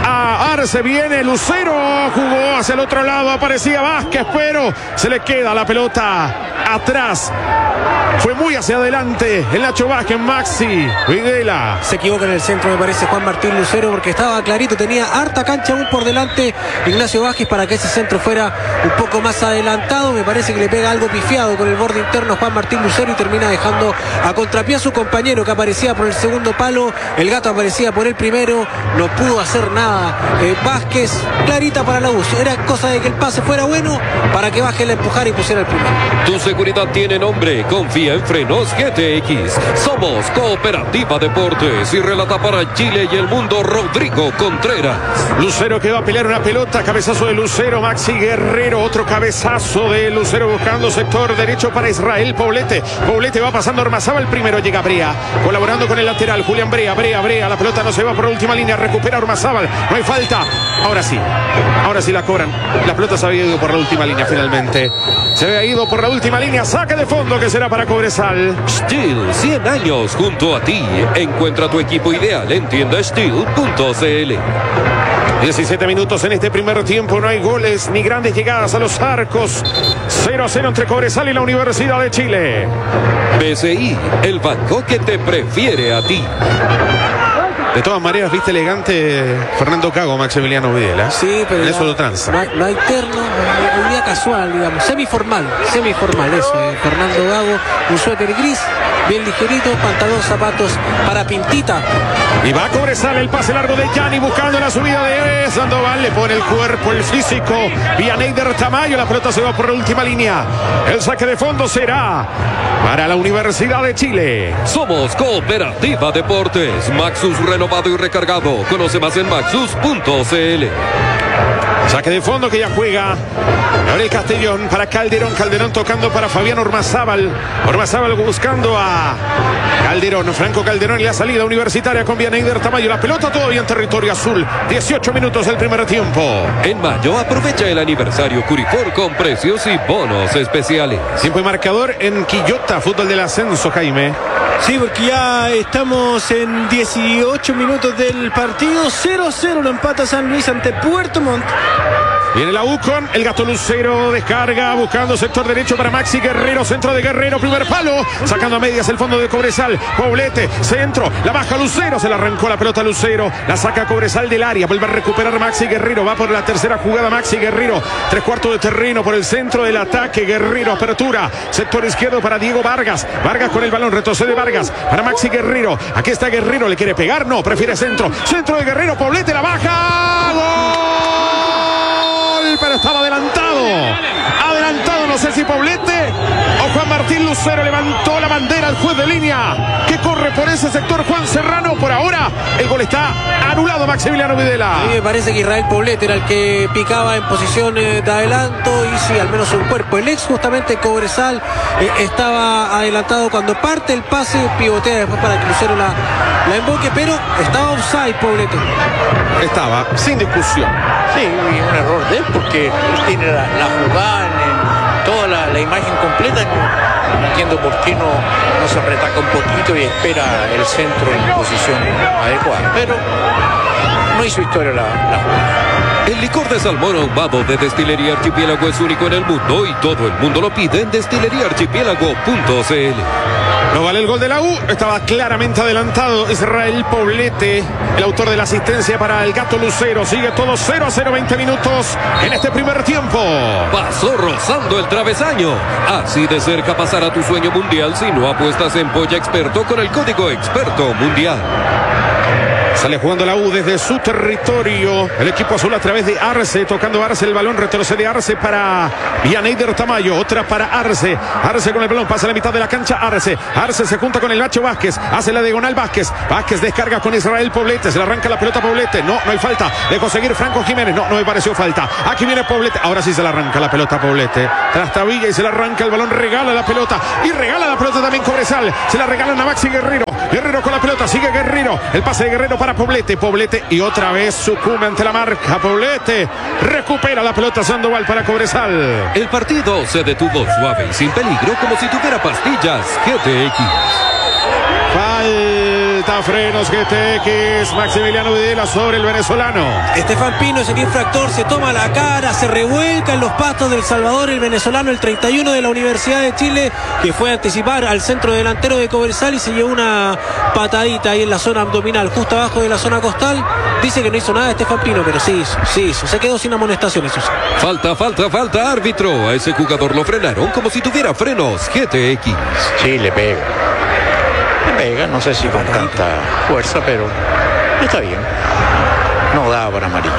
a Arce. Viene Lucero. Jugó hacia el otro lado. Aparecía Vázquez, pero se le queda la pelota atrás. Fue muy hacia adelante el Nacho Vázquez. Maxi Videla. Se equivoca en el centro, me parece, Juan Martín Lucero, porque estaba clarito, tenía harta cancha aún por delante Ignacio Vázquez para que ese centro fuera un poco más adelantado. Me parece que le pega algo pifiado con el borde interno Juan Martín Lucero y termina dejando a contrapié a su compañero, que aparecía por el segundo palo. El Gato aparecía por el primero, no pudo hacer nada. eh, Vázquez, clarita para la U. Era cosa de que el pase fuera bueno para que Vázquez la empujara y pusiera el primero. Tu seguridad tiene nombre. Confía en Frenos G T X. Somos Cooperativa Deportes. Y relata para Chile y el mundo Rodrigo Contreras. Lucero que va a pelear una pelota. Cabezazo de Lucero. Maxi Guerrero. Otro cabezazo de Lucero buscando sector derecho para Israel Poblete. Poblete va pasando a Ormazábal. Primero llega Brea. Colaborando con el lateral. Julián Brea. Brea, Brea. La pelota no se va por la última línea. Recupera Ormazábal. No hay falta. Ahora sí. Ahora sí la cobran. La pelota se había ido por la última línea finalmente. Se había ido por la última línea. Saque de fondo que será para Cobresal. Steel, cien años junto a ti. Encuentra tu equipo ideal en tienda steel punto c l. diecisiete minutos en este primer tiempo. No hay goles ni grandes llegadas a los arcos. cero a cero entre Cobresal y la Universidad de Chile. B C I, el banco que te prefiere a ti. De todas maneras, viste elegante Fernando Cago, Maximiliano Videla. Sí, pero en eso no, lo tranza. No hay, no hay terno, un día casual, digamos, semiformal, semiformal eso. Eh. Fernando Gago, un suéter gris, bien ligerito, pantalón, zapatos para Pintita. Y va a Cobresal, el pase largo de Gianni buscando la subida de Sandoval. Le pone el cuerpo, el físico. Vianeider Tamayo, la pelota se va por la última línea. El saque de fondo será para la Universidad de Chile. Somos Cooperativa Deportes. Maxus renovado y recargado. Conoce más en maxus punto c l. Saque de fondo que ya juega Gabriel Castellón para Calderón. Calderón tocando para Fabián Ormazábal. Ormazábal buscando a Calderón. Franco Calderón y la salida universitaria con Vianeider Tamayo. La pelota todavía en territorio azul. dieciocho minutos del primer tiempo. En mayo aprovecha el aniversario Curifor con precios y bonos especiales. Tiempo y marcador en Quillota, fútbol del ascenso, Jaime. Sí, porque ya estamos en dieciocho minutos del partido. cero a cero lo empata San Luis ante Puerto Montt. Viene la U con el Gato Lucero, descarga, buscando sector derecho para Maxi Guerrero, centro de Guerrero, primer palo, sacando a medias el fondo de Cobresal, Poblete, centro, la baja Lucero, se la arrancó la pelota Lucero, la saca Cobresal del área, vuelve a recuperar Maxi Guerrero, va por la tercera jugada Maxi Guerrero, tres cuartos de terreno por el centro del ataque, Guerrero, apertura, sector izquierdo para Diego Vargas, Vargas con el balón, retrocede Vargas, para Maxi Guerrero, aquí está Guerrero, le quiere pegar, no, prefiere centro, centro de Guerrero, Poblete, la baja, ¡gol! Pero estaba adelantado, adelantado, no sé si Poblete o Juan Martín Lucero. Levantó la bandera al juez de línea que corre por ese sector, Juan Serrano. Por ahora el gol está anulado, Maximiliano Videla. A mí me parece que Israel Poblete era el que picaba en posición de adelanto y sí, al menos un cuerpo. El ex justamente Cobresal eh, estaba adelantado cuando parte el pase, pivotea después para que Lucero la, la emboque, pero estaba offside Poblete. Estaba, sin discusión. Sí, y un error de él porque tiene la, la jugada en toda la, la imagen completa. No, no entiendo por qué no, no se retaca un poquito y espera el centro en posición adecuada. Pero no hizo historia la, la jugada. El licor de salmón ahumado de Destilería Archipiélago es único en el mundo y todo el mundo lo pide en destilería archipiélago punto c l. No vale el gol de la U, estaba claramente adelantado Israel Poblete, el autor de la asistencia para el Gato Lucero. Sigue todo cero a cero, veinte minutos en este primer tiempo. Pasó rozando el travesaño. Así de cerca pasará tu sueño mundial si no apuestas en Polla Experto con el código Experto Mundial. Sale jugando la U desde su territorio. El equipo azul a través de Arce. Tocando Arce el balón. Retrocede Arce para Vianeyder Tamayo. Otra para Arce. Arce con el balón. Pasa a la mitad de la cancha. Arce. Arce se junta con el Nacho Vázquez. Hace la diagonal Vázquez. Vázquez descarga con Israel Poblete. Se le arranca la pelota a Poblete. No, no hay falta. De conseguir Franco Jiménez. No, no me pareció falta. Aquí viene Poblete. Ahora sí se le arranca la pelota a Poblete. Trastabilla y se le arranca el balón. Regala la pelota. Y regala la pelota también Cobresal. Se la regalan a Maxi Guerrero. Guerrero con la pelota. Sigue Guerrero. El pase de Guerrero para Poblete, Poblete y otra vez sucumbe ante la marca. Poblete recupera la pelota Sandoval para Cobresal. El partido se detuvo suave y sin peligro como si tuviera pastillas G T X. Falta frenos G T X. Maximiliano Videla sobre el venezolano. Estefan Pino es el infractor, se toma la cara, se revuelca en los pastos del Salvador, el venezolano, el treinta y uno de la Universidad de Chile, que fue a anticipar al centro delantero de Cobresal y se llevó una patadita ahí en la zona abdominal, justo abajo de la zona costal. Dice que no hizo nada Estefan Pino, pero sí hizo, sí hizo. Se quedó sin amonestaciones. Falta, falta, falta, árbitro. A ese jugador lo frenaron como si tuviera frenos G T X. Sí, le pega. Le pega, no sé si con tanta fuerza, pero está bien. No da para amarilla.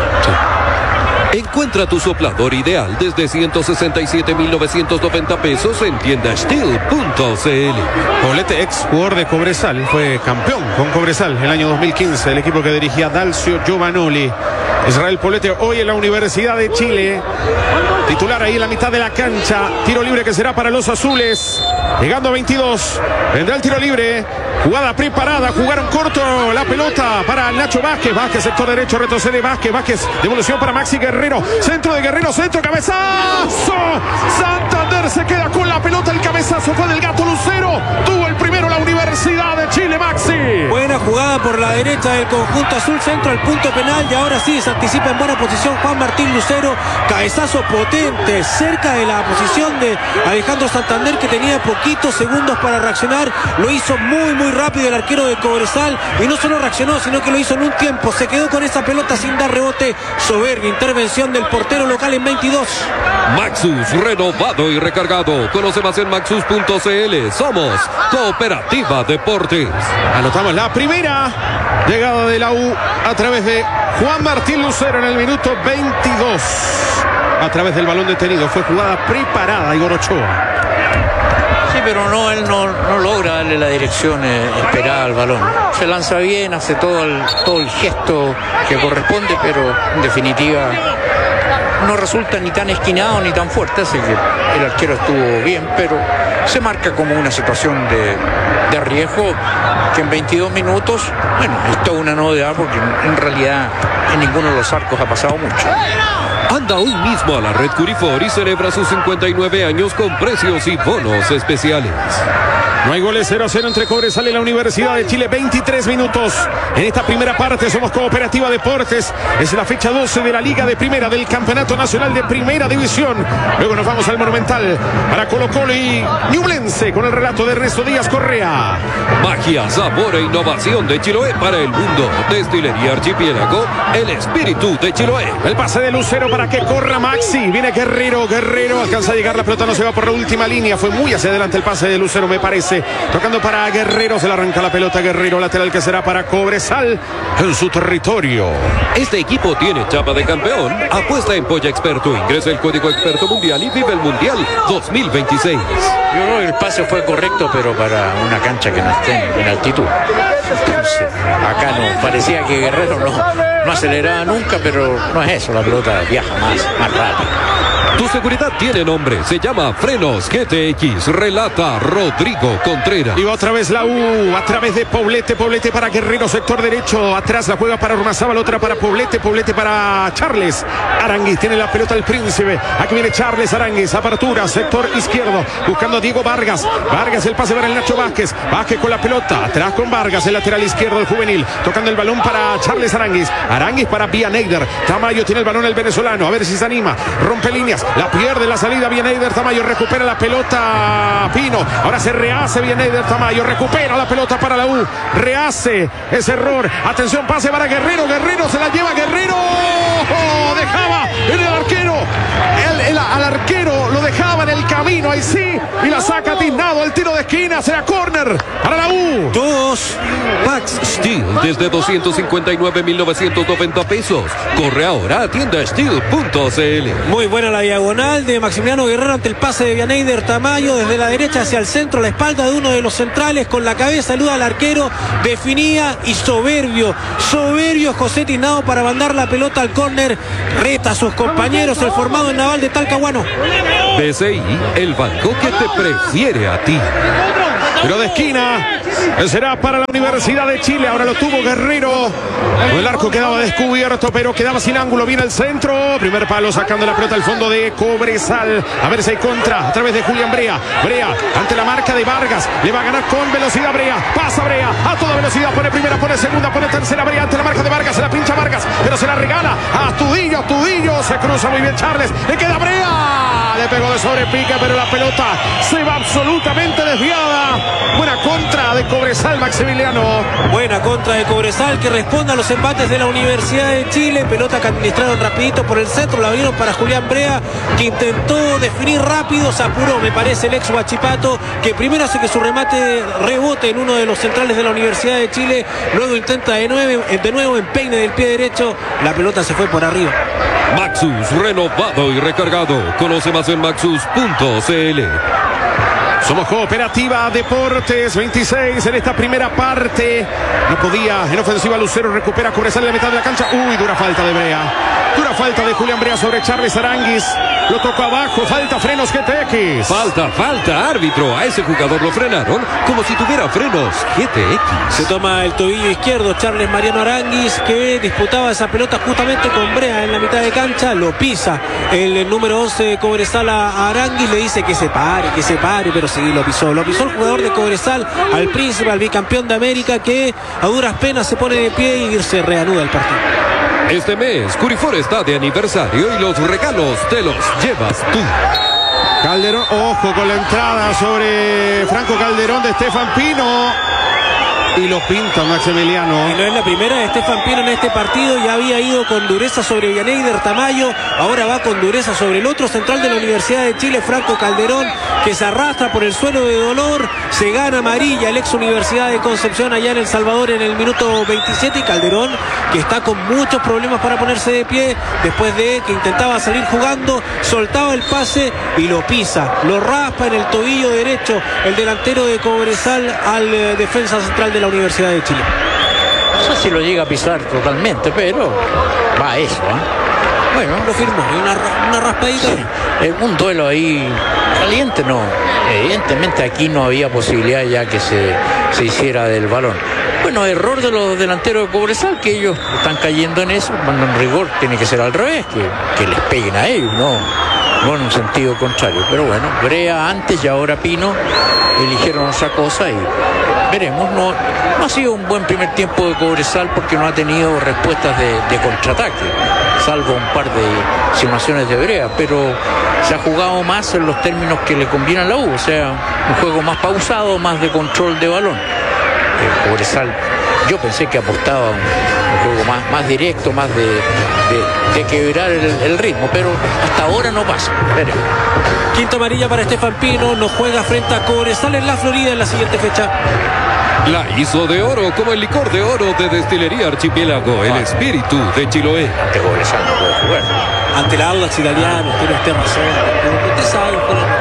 Sí. Encuentra tu soplador ideal desde ciento sesenta y siete mil novecientos noventa pesos en tienda steel punto c l. Poblete, ex jugador de Cobresal, fue campeón con Cobresal el año dos mil quince, el equipo que dirigía Dalcio Giovanoli. Israel Poblete hoy en la Universidad de Chile, titular ahí en la mitad de la cancha. Tiro libre que será para los azules. Llegando a veintidós, vendrá el tiro libre. Jugada preparada, jugaron corto la pelota para Nacho Vázquez. Vázquez, sector derecho, retrocede Vázquez. Vázquez, devolución para Maxi Guerrero. Centro de Guerrero, centro, cabezazo. Santander se queda con la pelota. El cabezazo fue del Gato Lucero. Tuvo el primero la Universidad de Chile, Maxi. Buena jugada por la derecha del conjunto azul, centro al punto penal. Y ahora sí se anticipa en buena posición Juan Martín Lucero. Cabezazo potente, cerca de la posición de Alejandro Santander, que tenía poquitos segundos para reaccionar. Lo hizo muy, muy rápido el arquero de Cobresal, y no solo reaccionó, sino que lo hizo en un tiempo. Se quedó con esa pelota sin dar rebote. Soberbia intervención del portero local en veintidós. Maxus, renovado y recargado. Conoce más en maxus punto c l. Somos Cooperativa Deportes. Anotamos la primera llegada de la U a través de Juan Martín Lucero en el minuto veintidós. A través del balón detenido. Fue jugada preparada, Igor Ochoa. Sí, pero no, él no, no logra darle la dirección eh, esperada al balón. Se lanza bien, hace todo el, todo el gesto que corresponde, pero en definitiva no resulta ni tan esquinado ni tan fuerte. Así que el arquero estuvo bien, pero se marca como una situación de, de riesgo que en veintidós minutos, bueno, es toda una novedad porque en realidad en ninguno de los arcos ha pasado mucho. Anda hoy mismo a la red Curifor y celebra sus cincuenta y nueve años con precios y bonos especiales. No hay goles, cero a cero entre Cobresal y la Universidad de Chile. veintitrés minutos en esta primera parte. Somos Cooperativa Deportes. Es la fecha doce de la Liga de Primera del Campeonato Nacional de Primera División. Luego nos vamos al Monumental para Colo Colo y Ñublense con el relato de Ernesto Díaz Correa. Magia, sabor e innovación de Chiloé para el mundo. Destilería Archipiélago, el espíritu de Chiloé. El pase de Lucero para que corra Maxi. Viene Guerrero, Guerrero alcanza a llegar, la pelota no se va por la última línea. Fue muy hacia adelante el pase de Lucero, me parece. Tocando para Guerrero, se le arranca la pelota Guerrero, lateral que será para Cobresal en su territorio. Este equipo tiene chapa de campeón. Apuesta en Polla Experto, ingresa el código Experto Mundial y vive el Mundial dos mil veintiséis. Yo creo que el pase fue correcto, pero para una cancha que no esté en altitud. Entonces, acá no, parecía que Guerrero no, no aceleraba nunca, pero no es eso, la pelota viaja más, más rápido. Tu seguridad tiene nombre, se llama Frenos G T X, relata Rodrigo Contreras. Y otra vez la U, a través de Poblete, Poblete para Guerrero, sector derecho, atrás la juega para Ormazábal, otra para Poblete, Poblete para Charles Aranguis, tiene la pelota el Príncipe, aquí viene Charles Aranguis, apertura, sector izquierdo, buscando a Diego Vargas, Vargas el pase para el Nacho Vázquez, Vázquez con la pelota, atrás con Vargas, el lateral izquierdo, el juvenil, tocando el balón para Charles Aranguis, Aranguis para Vianeyder, Tamayo tiene el balón el venezolano, a ver si se anima, rompe líneas, la pierde la salida Vianeyder, Tamayo recupera la pelota Pino, ahora se rehace Vianeyder, Tamayo recupera la pelota para la U, rehace ese error, atención, pase para Guerrero, Guerrero se la lleva Guerrero, oh, dejaba en el arquero, el, el, al arquero lo dejaba en el camino, ahí sí, y la saca tiznado, el tiro de esquina, será córner para la U. Dos. Max Steel desde doscientos cincuenta y nueve mil novecientos noventa pesos. Corre ahora a tienda steel punto c l. Muy buena la diagonal de Maximiliano Guerrero ante el pase de Vianeyder Tamayo desde la derecha hacia el centro, a la espalda de uno de los centrales, con la cabeza saluda al arquero, definía y soberbio, soberbio José Tiznado para mandar la pelota al córner, reta a sus compañeros, el formado en Naval de Talcahuano. B C I, el banco que te prefiere a ti. Tiro de esquina, será para la Universidad de Chile, ahora lo tuvo Guerrero, el arco quedaba descubierto pero quedaba sin ángulo, viene el centro, primer palo sacando la pelota al fondo de Cobresal, a ver si hay contra a través de Julián Brea, Brea ante la marca de Vargas, le va a ganar con velocidad Brea, pasa Brea a toda velocidad, pone primera, pone segunda, pone tercera, Brea ante la marca de Vargas, se la pincha Vargas, pero se la regala a Astudillo, Astudillo, se cruza muy bien Charles, le queda Brea, le pegó de sobrepique pero la pelota se va absolutamente desviada. Buena contra de Cobresal, Maximiliano. Buena contra de Cobresal que responde a los embates de la Universidad de Chile. Pelota que administraron rapidito por el centro, la abrieron para Julián Brea, que intentó definir rápido, se apuró, me parece, el ex Huachipato, que primero hace que su remate rebote en uno de los centrales de la Universidad de Chile, luego intenta de nuevo, de nuevo empeine del pie derecho, la pelota se fue por arriba. Maxus, renovado y recargado. Conoce más en maxus punto c l. Somos Cooperativa Deportes, veintiséis en esta primera parte. No podía, en ofensiva Lucero recupera, Cobresal en la mitad de la cancha. Uy, dura falta de Brea. Dura falta de Julián Brea sobre Charles Aranguis. Lo tocó abajo, falta Frenos G T X. Falta, falta, árbitro. A ese jugador lo frenaron como si tuviera frenos G T X. Se toma el tobillo izquierdo Charles Mariano Aranguis, que disputaba esa pelota justamente con Brea en la mitad de cancha. Lo pisa el número once de Cobresal a Aranguis, le dice que se pare, que se pare, pero sí, lo pisó. Lo pisó el jugador de Cobresal, al Príncipe, al bicampeón de América, que a duras penas se pone de pie y se reanuda el partido. Este mes, Curifor está de aniversario y los regalos te los llevas tú. Calderón, ojo con la entrada sobre Franco Calderón de Estefan Pino. Y lo pinta Maximiliano. Y no es la primera de Estefan Pino en este partido. Ya había ido con dureza sobre Vianeyder Tamayo. Ahora va con dureza sobre el otro central de la Universidad de Chile, Franco Calderón, que se arrastra por el suelo de dolor. Se gana amarilla el ex Universidad de Concepción allá en El Salvador en el minuto veintisiete. Y Calderón, que está con muchos problemas para ponerse de pie, después de que intentaba salir jugando, soltaba el pase y lo pisa. Lo raspa en el tobillo derecho el delantero de Cobresal al eh, defensa central de la Universidad de Chile. No sé si lo llega a pisar totalmente, pero va a eso, ¿eh? Bueno, lo firmó, una, una raspadita. Sí. Eh, un duelo ahí caliente, no. Evidentemente aquí no había posibilidad ya que se, se hiciera del balón. Bueno, error de los delanteros de Cobresal, que ellos están cayendo en eso, cuando en rigor tiene que ser al revés, que, que les peguen a ellos, no, no en un sentido contrario. Pero bueno, Brea antes y ahora Pino eligieron otra cosa y veremos. No, no ha sido un buen primer tiempo de Cobresal porque no ha tenido respuestas de, de contraataque, salvo un par de simulaciones de Brea, pero se ha jugado más en los términos que le conviene a la U, o sea, un juego más pausado, más de control de balón. El Cobresal, yo pensé que apostaba un, un juego más, más directo, más de, de, de quebrar el, el ritmo, pero hasta ahora no pasa. Veremos. Quinta amarilla para Estefan Pino, no juega frente a Cobresal en la Florida en la siguiente fecha. La hizo de oro como el licor de oro de Destilería Archipiélago, el espíritu de Chiloé. Ante Cobresal no puede jugar. Ante la Audax Italiano, tiene usted razón. Usted sabe,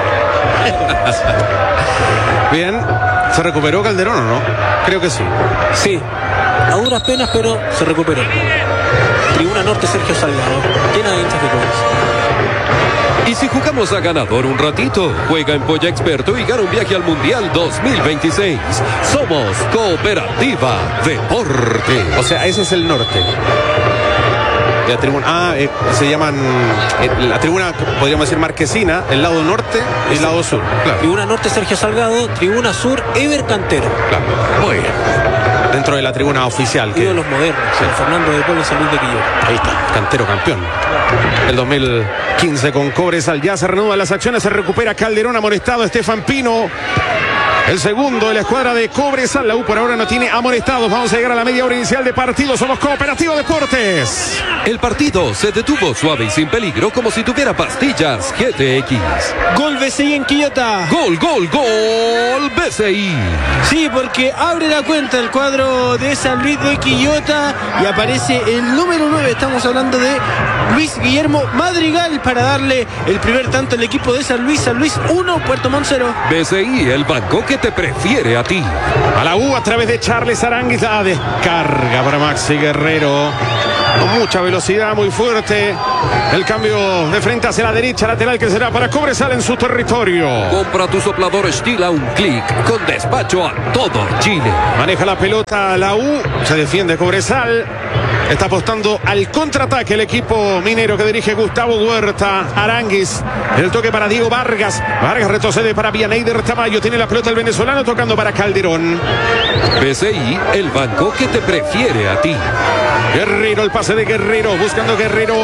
Bien, ¿se recuperó Calderón o no? Creo que sí. Sí, a duras penas, pero se recuperó. Tribuna Norte, Sergio Salgado, llena de hinchas de Cobresal. Y si jugamos a ganador un ratito, juega en Polla Experto y gana un viaje al Mundial dos mil veintiséis. Somos Cooperativa Deporte. O sea, ese es el norte. La tribuna, ah, eh, se llaman eh, la tribuna, podríamos decir marquesina, el lado norte y el lado sur. Claro. Tribuna norte Sergio Salgado, tribuna sur Ever Cantero. Claro. Muy bien. Dentro de la tribuna oficial. Que... los modernos, sí. Fernando de Polo, San Luis de Quillota. Ahí está, Cantero campeón. El dos mil quince con Cobresal. Ya se reanudan las acciones, se recupera Calderón, amonestado Estefan Pino. El segundo de la escuadra de Cobresal. La U por ahora no tiene amonestados. Vamos a llegar a la media hora inicial de partido. Somos Cooperativa Deportes. El partido se detuvo suave y sin peligro, como si tuviera pastillas G T X. Gol B C I en Quillota. Gol, gol, gol B C I. Sí, porque abre la cuenta el cuadro de San Luis de Quillota y aparece el número nueve. Estamos hablando de Luis Guillermo Madrigal para darle el primer tanto al equipo de San Luis. San Luis uno, Puerto Montt cero. B C I, el banco que te prefiere a ti. A la U a través de Charles Aranguis. La descarga para Maxi Guerrero. Con mucha velocidad, muy fuerte. El cambio de frente hacia la derecha, lateral que será para Cobresal en su territorio. Compra tu soplador Steel a un clic, con despacho a todo Chile. Maneja la pelota la U, se defiende Cobresal. Está apostando al contraataque el equipo minero que dirige Gustavo Huerta. Aranguis, el toque para Diego Vargas. Vargas retrocede para Vianeyder Tamayo. Tiene la pelota el venezolano tocando para Calderón. B C I, el banco que te prefiere a ti. Guerrero, el pase de Guerrero, buscando Guerrero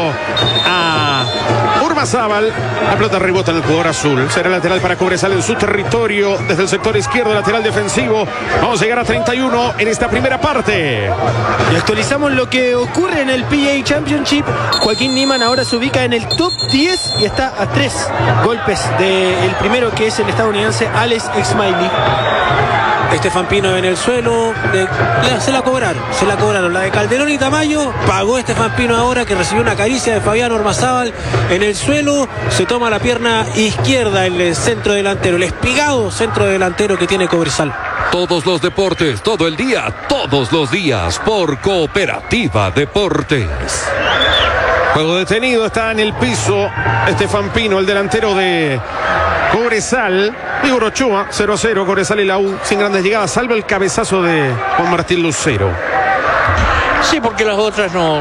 a Urmazábal. La pelota rebota en el jugador azul. Será lateral para Cobresal en su territorio. Desde el sector izquierdo, lateral defensivo. Vamos a llegar a treinta y uno en esta primera parte. Y actualizamos lo que ocurre en el P G A Championship. Joaquín Niemann ahora se ubica en el top diez y está a tres golpes del primero, que es el estadounidense Alex Smiley. Estefan Pino en el suelo, de, la, se la cobraron, se la cobraron. La de Calderón y Tamayo, pagó Estefan Pino ahora, que recibió una caricia de Fabián Ormazábal en el suelo. Se toma la pierna izquierda el centro delantero, el espigado centro delantero que tiene Cobresal. Todos los deportes, todo el día, todos los días, por Cooperativa Deportes. Juego detenido, está en el piso Estefan Pino, el delantero de Cobresal. Igor Ochoa, cero a cero, Cobresal y la U sin grandes llegadas, salvo el cabezazo de Juan Martín Lucero. Sí, porque las otras no,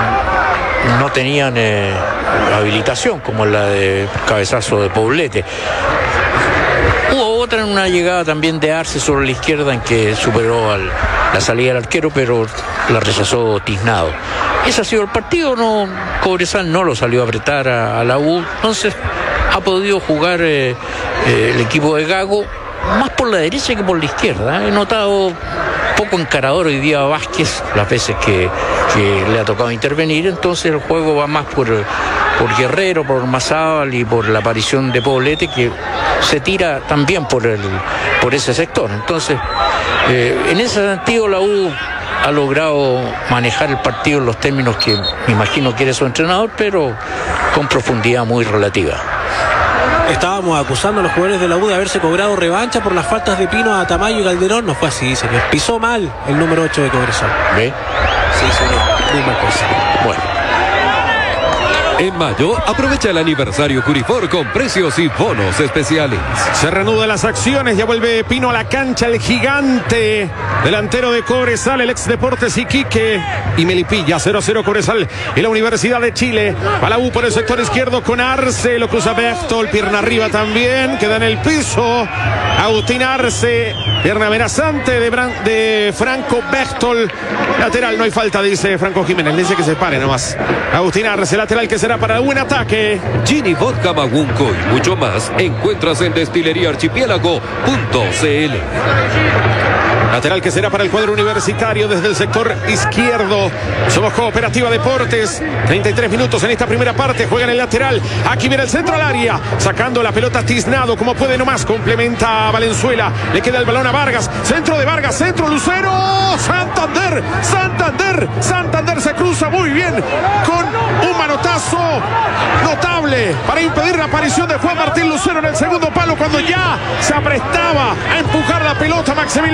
no tenían eh, habilitación, como la de cabezazo de Poblete. Hubo otra en una llegada también de Arce sobre la izquierda, en que superó al, la salida del arquero, pero la rechazó Tiznado. Ese ha sido el partido. No, Cobresal no lo salió a apretar a, a la U, entonces ha podido jugar eh, eh, el equipo de Gago más por la derecha que por la izquierda. He notado poco encarador hoy día a Vázquez las veces que, que le ha tocado intervenir, entonces el juego va más por, por Guerrero, por Ormazábal y por la aparición de Poblete, que se tira también por, el, por ese sector. Entonces, eh, en ese sentido la U ha logrado manejar el partido en los términos que me imagino quiere su entrenador, pero con profundidad muy relativa. Estábamos acusando a los jugadores de la U de haberse cobrado revancha por las faltas de Pino a Tamayo y Calderón. No fue así, señor. Pisó mal el número ocho de Cobresal. ¿Ve? Sí, señor. Muy mal cosa. Bueno. En mayo, aprovecha el aniversario Curifor con precios y bonos especiales. Se reanudan las acciones, ya vuelve Pino a la cancha, el gigante delantero de Cobresal, el ex Deportes Iquique y Melipilla. Cero a cero Cobresal y la Universidad de Chile. A la U por el sector izquierdo con Arce, lo cruza Bechtold, pierna arriba también, queda en el piso Agustín Arce, pierna amenazante de, Bran, de Franco Bechtold. Lateral, no hay falta, dice Franco Jiménez, le dice que se pare nomás. Agustín Arce, lateral que será para el buen ataque. Gini Vodka Magunco y mucho más encuentras en destilería archipiélago punto c l. Lateral que será para el cuadro universitario desde el sector izquierdo. Somos Cooperativa Deportes. treinta y tres minutos en esta primera parte. Juega en el lateral. Aquí viene el centro al área. Sacando la pelota Tiznado como puede nomás. Complementa a Valenzuela. Le queda el balón a Vargas. Centro de Vargas. Centro Lucero. Santander. Santander. Santander se cruza muy bien con un manotazo notable para impedir la aparición de Juan Martín Lucero en el segundo palo cuando ya se aprestaba a empujar la pelota Maximiliano.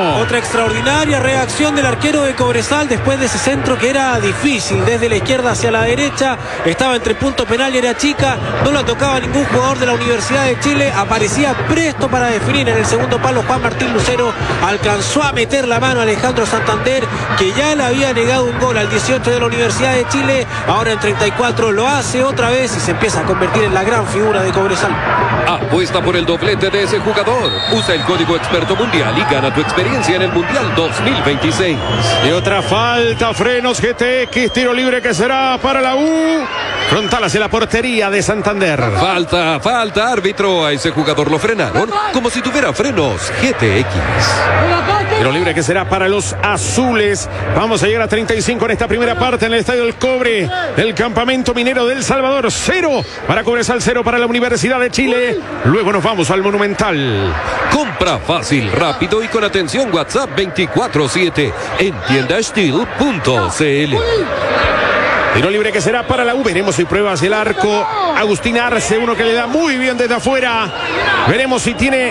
Lucero. Otra extraordinaria reacción del arquero de Cobresal después de ese centro que era difícil, desde la izquierda hacia la derecha, estaba entre punto penal y era chica, no la tocaba ningún jugador de la Universidad de Chile, aparecía presto para definir en el segundo palo. Juan Martín Lucero alcanzó a meter la mano a Alejandro Santander, que ya le había negado un gol al dieciocho de la Universidad de Chile, ahora en treinta y cuatro lo hace otra vez y se empieza a convertir en la gran figura de Cobresal. Apuesta por el doblete de ese jugador. Usa el código Experto Mundial y gana tu experiencia en el Mundial dos mil veintiséis. Y otra falta, frenos G T X, tiro libre que será para la U. Frontal hacia la portería de Santander. Falta, falta, árbitro. A ese jugador lo frenaron como si tuviera frenos G T X. Tiro libre que será para los azules. Vamos a llegar a treinta y cinco en esta primera parte en el Estadio del Cobre del Campamento Minero del Salvador. Cero para Cobresal, cero para la Universidad de Chile. Luego nos vamos al Monumental. Compra fácil, rápido y con atención WhatsApp veinticuatro siete en tienda steel punto c l. Tiro libre que será para la U. Veremos si prueba hacia el arco Agustín Arce, uno que le da muy bien desde afuera. Veremos si tiene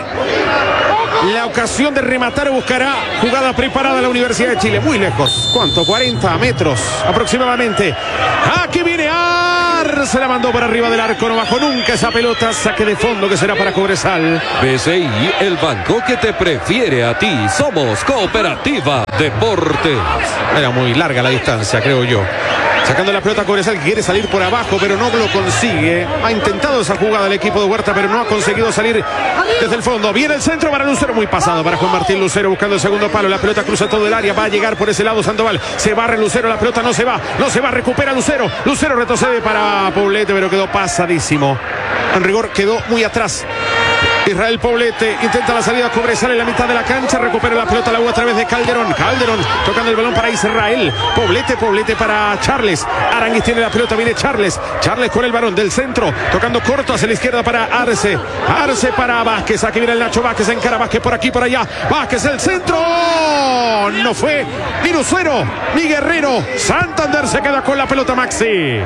la ocasión de rematar o buscará jugada preparada la Universidad de Chile. Muy lejos. ¿Cuánto? cuarenta metros aproximadamente. Aquí viene Arce. La mandó por arriba del arco. No bajó nunca esa pelota. Saque de fondo que será para Cobresal. B C I, el banco que te prefiere a ti. Somos Cooperativa Deportes. Era muy larga la distancia, creo yo. Sacando la pelota Cobresal, que quiere salir por abajo, pero no lo consigue. Ha intentado esa jugada el equipo de Huerta, pero no ha conseguido salir desde el fondo. Viene el centro para Lucero, muy pasado para Juan Martín Lucero, buscando el segundo palo. La pelota cruza todo el área, va a llegar por ese lado Sandoval. Se barre Lucero, la pelota no se va, no se va, recupera Lucero. Lucero retrocede para Poblete, pero quedó pasadísimo. En rigor quedó muy atrás. Israel Poblete intenta la salida, Cobresal en la mitad de la cancha, recupera la pelota la U a través de Calderón. Calderón tocando el balón para Israel. Poblete, Poblete para Charles. Aranguis tiene la pelota, viene Charles. Charles con el balón del centro, tocando corto hacia la izquierda para Arce. Arce para Vázquez, aquí viene el Nacho Vázquez, encara Vázquez por aquí, por allá. Vázquez, el centro. No fue ni Lucero ni Guerrero. Santander se queda con la pelota, Maxi.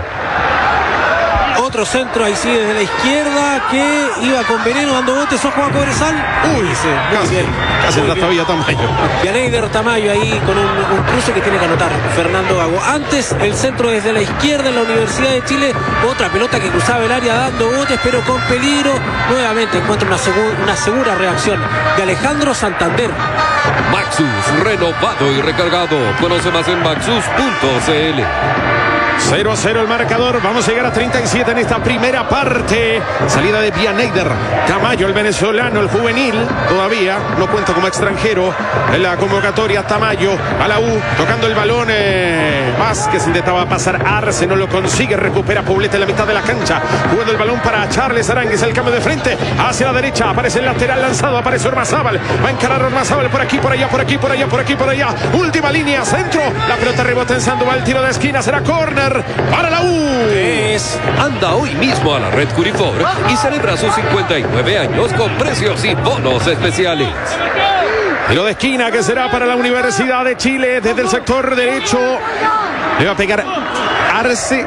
Otro centro ahí sí desde la izquierda que iba con veneno dando botes. Ojo a Cobresal. Uy, sí, casi, bien, casi el Tavilla Tamayo. Yaneider Tamayo ahí con un, un cruce que tiene que anotar Fernando Gago. Antes el centro desde la izquierda en la Universidad de Chile. Otra pelota que cruzaba el área dando botes pero con peligro. Nuevamente encuentra una, segu una segura reacción de Alejandro Santander. Maxus, renovado y recargado. Conoce más en maxus punto c l. cero a cero el marcador. Vamos a llegar a treinta y siete en esta primera parte. Salida de Yaneider Tamayo, el venezolano, el juvenil. Todavía no cuenta como extranjero en la convocatoria. Tamayo a la U, tocando el balón. Eh, Vázquez intentaba pasar Arce, no lo consigue. Recupera Poblete en la mitad de la cancha. Jugando el balón para Charles Arangues. El cambio de frente hacia la derecha. Aparece el lateral lanzado. Aparece Ormazábal. Va a encarar Ormazábal por aquí, por allá, por aquí, por allá, por aquí, por allá. Última línea, centro. La pelota rebota en Sandoval. Tiro de esquina. Será córner para la U. Es, anda hoy mismo a la red Curifor y celebra sus cincuenta y nueve años con precios y bonos especiales. Tiro de esquina que será para la Universidad de Chile desde el sector derecho. Le va a pegar Arce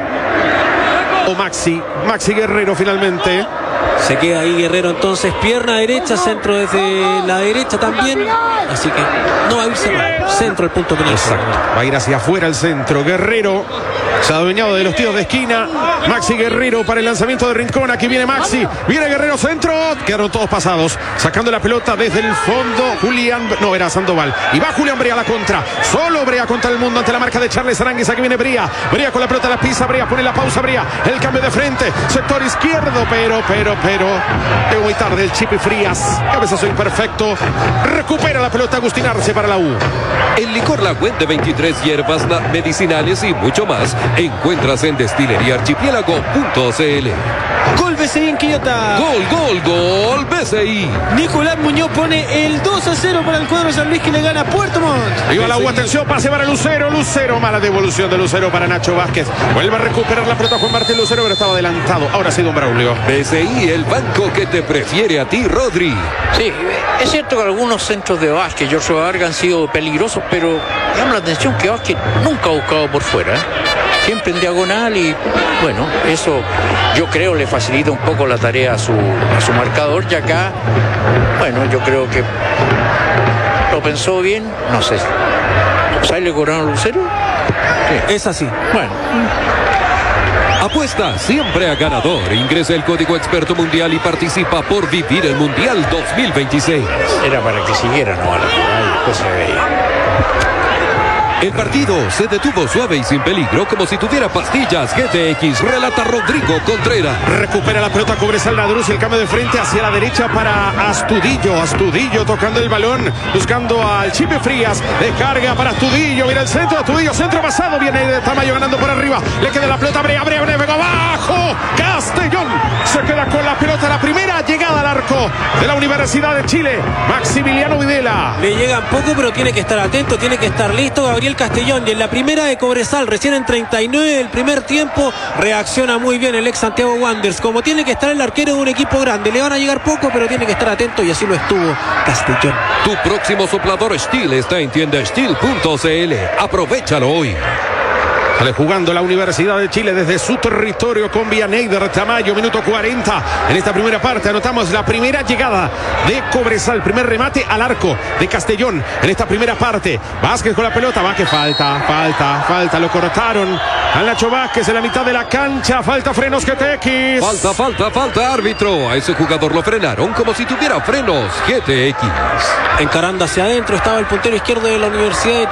o Maxi. Maxi Guerrero finalmente. Se queda ahí Guerrero entonces, pierna derecha, centro desde la derecha también. Así que no va a irse mal. Centro el punto penal. Exacto. Va a ir hacia afuera el centro. Guerrero se ha adueñado de los tiros de esquina. Maxi Guerrero para el lanzamiento de Rincón. Aquí viene Maxi. Viene Guerrero, centro. Quedaron todos pasados. Sacando la pelota desde el fondo. Julián. No, era Sandoval. Y va Julián Brea a la contra. Solo Brea contra el mundo ante la marca de Charles Arangues. Aquí viene Brea. Brea con la pelota, la pisa. Brea pone la pausa. Brea. El cambio de frente. Sector izquierdo. Pero, pero, pero. Llegó muy tarde el Chipi Frías. Cabezazo imperfecto. Recupera la pelota Agustín Arce para la U. El licor La Fuente, veintitrés hierbas medicinales y mucho más encuentras en destilería archipiélago punto c l. Gol B C I en Quillota. Gol, gol, gol B C I. Nicolás Muñoz pone el dos a cero para el cuadro de San Luis, que le gana a Puerto Montt. Iba la U, atención, pase para Lucero. Lucero, mala devolución de Lucero para Nacho Vázquez. Vuelve a recuperar la pelota Juan Martín Lucero, pero estaba adelantado. Ahora sí, don Braulio. B C I, el banco que te prefiere a ti, Rodri. Sí, es cierto que algunos centros de Vázquez, George Vargas, han sido peligrosos, pero llama la atención que Vázquez nunca ha buscado por fuera, ¿eh? Siempre en diagonal, y bueno, eso yo creo le facilita un poco la tarea a su, a su marcador. Y acá, bueno, yo creo que lo pensó bien, no sé. ¿Sabes le cobraron Lucero? Sí. Es así. Bueno. Apuesta siempre a ganador. Ingresa el código experto mundial y participa por vivir el Mundial dos mil veintiséis. Era para que siguiera, no, ahí después se veía. El partido se detuvo suave y sin peligro, como si tuviera pastillas. G T X, relata Rodrigo Contreras. Recupera la pelota Cobresal Ladruz, el cambio de frente hacia la derecha para Astudillo. Astudillo tocando el balón, buscando al Chipe Frías. Descarga para Astudillo, mira el centro, Astudillo, centro pasado, viene de Tamayo ganando por arriba. Le queda la pelota, Brea, Brea, Brea, Brea, abajo. Castellón se queda con la pelota, la primera llegada al arco de la Universidad de Chile. Maximiliano Videla. Le llegan poco, pero tiene que estar atento, tiene que estar listo Gabriel Castellón. Y en la primera de Cobresal, recién en treinta y nueve del primer tiempo, reacciona muy bien el ex Santiago Wanderers. Como tiene que estar el arquero de un equipo grande, le van a llegar poco, pero tiene que estar atento, y así lo estuvo Castellón. Tu próximo soplador Steel está en tienda steel punto c l. Aprovechalo hoy. Sale jugando la Universidad de Chile desde su territorio con Vianeyder Tamayo, minuto cuarenta. En esta primera parte anotamos la primera llegada de Cobresal, primer remate al arco de Castellón en esta primera parte. Vázquez con la pelota, Vázquez, falta, falta, falta, lo cortaron a Nacho Vázquez en la mitad de la cancha, falta frenos G T X. Falta, falta, falta, árbitro. A ese jugador lo frenaron como si tuviera frenos G T X. Encarando hacia adentro estaba el puntero izquierdo de la Universidad de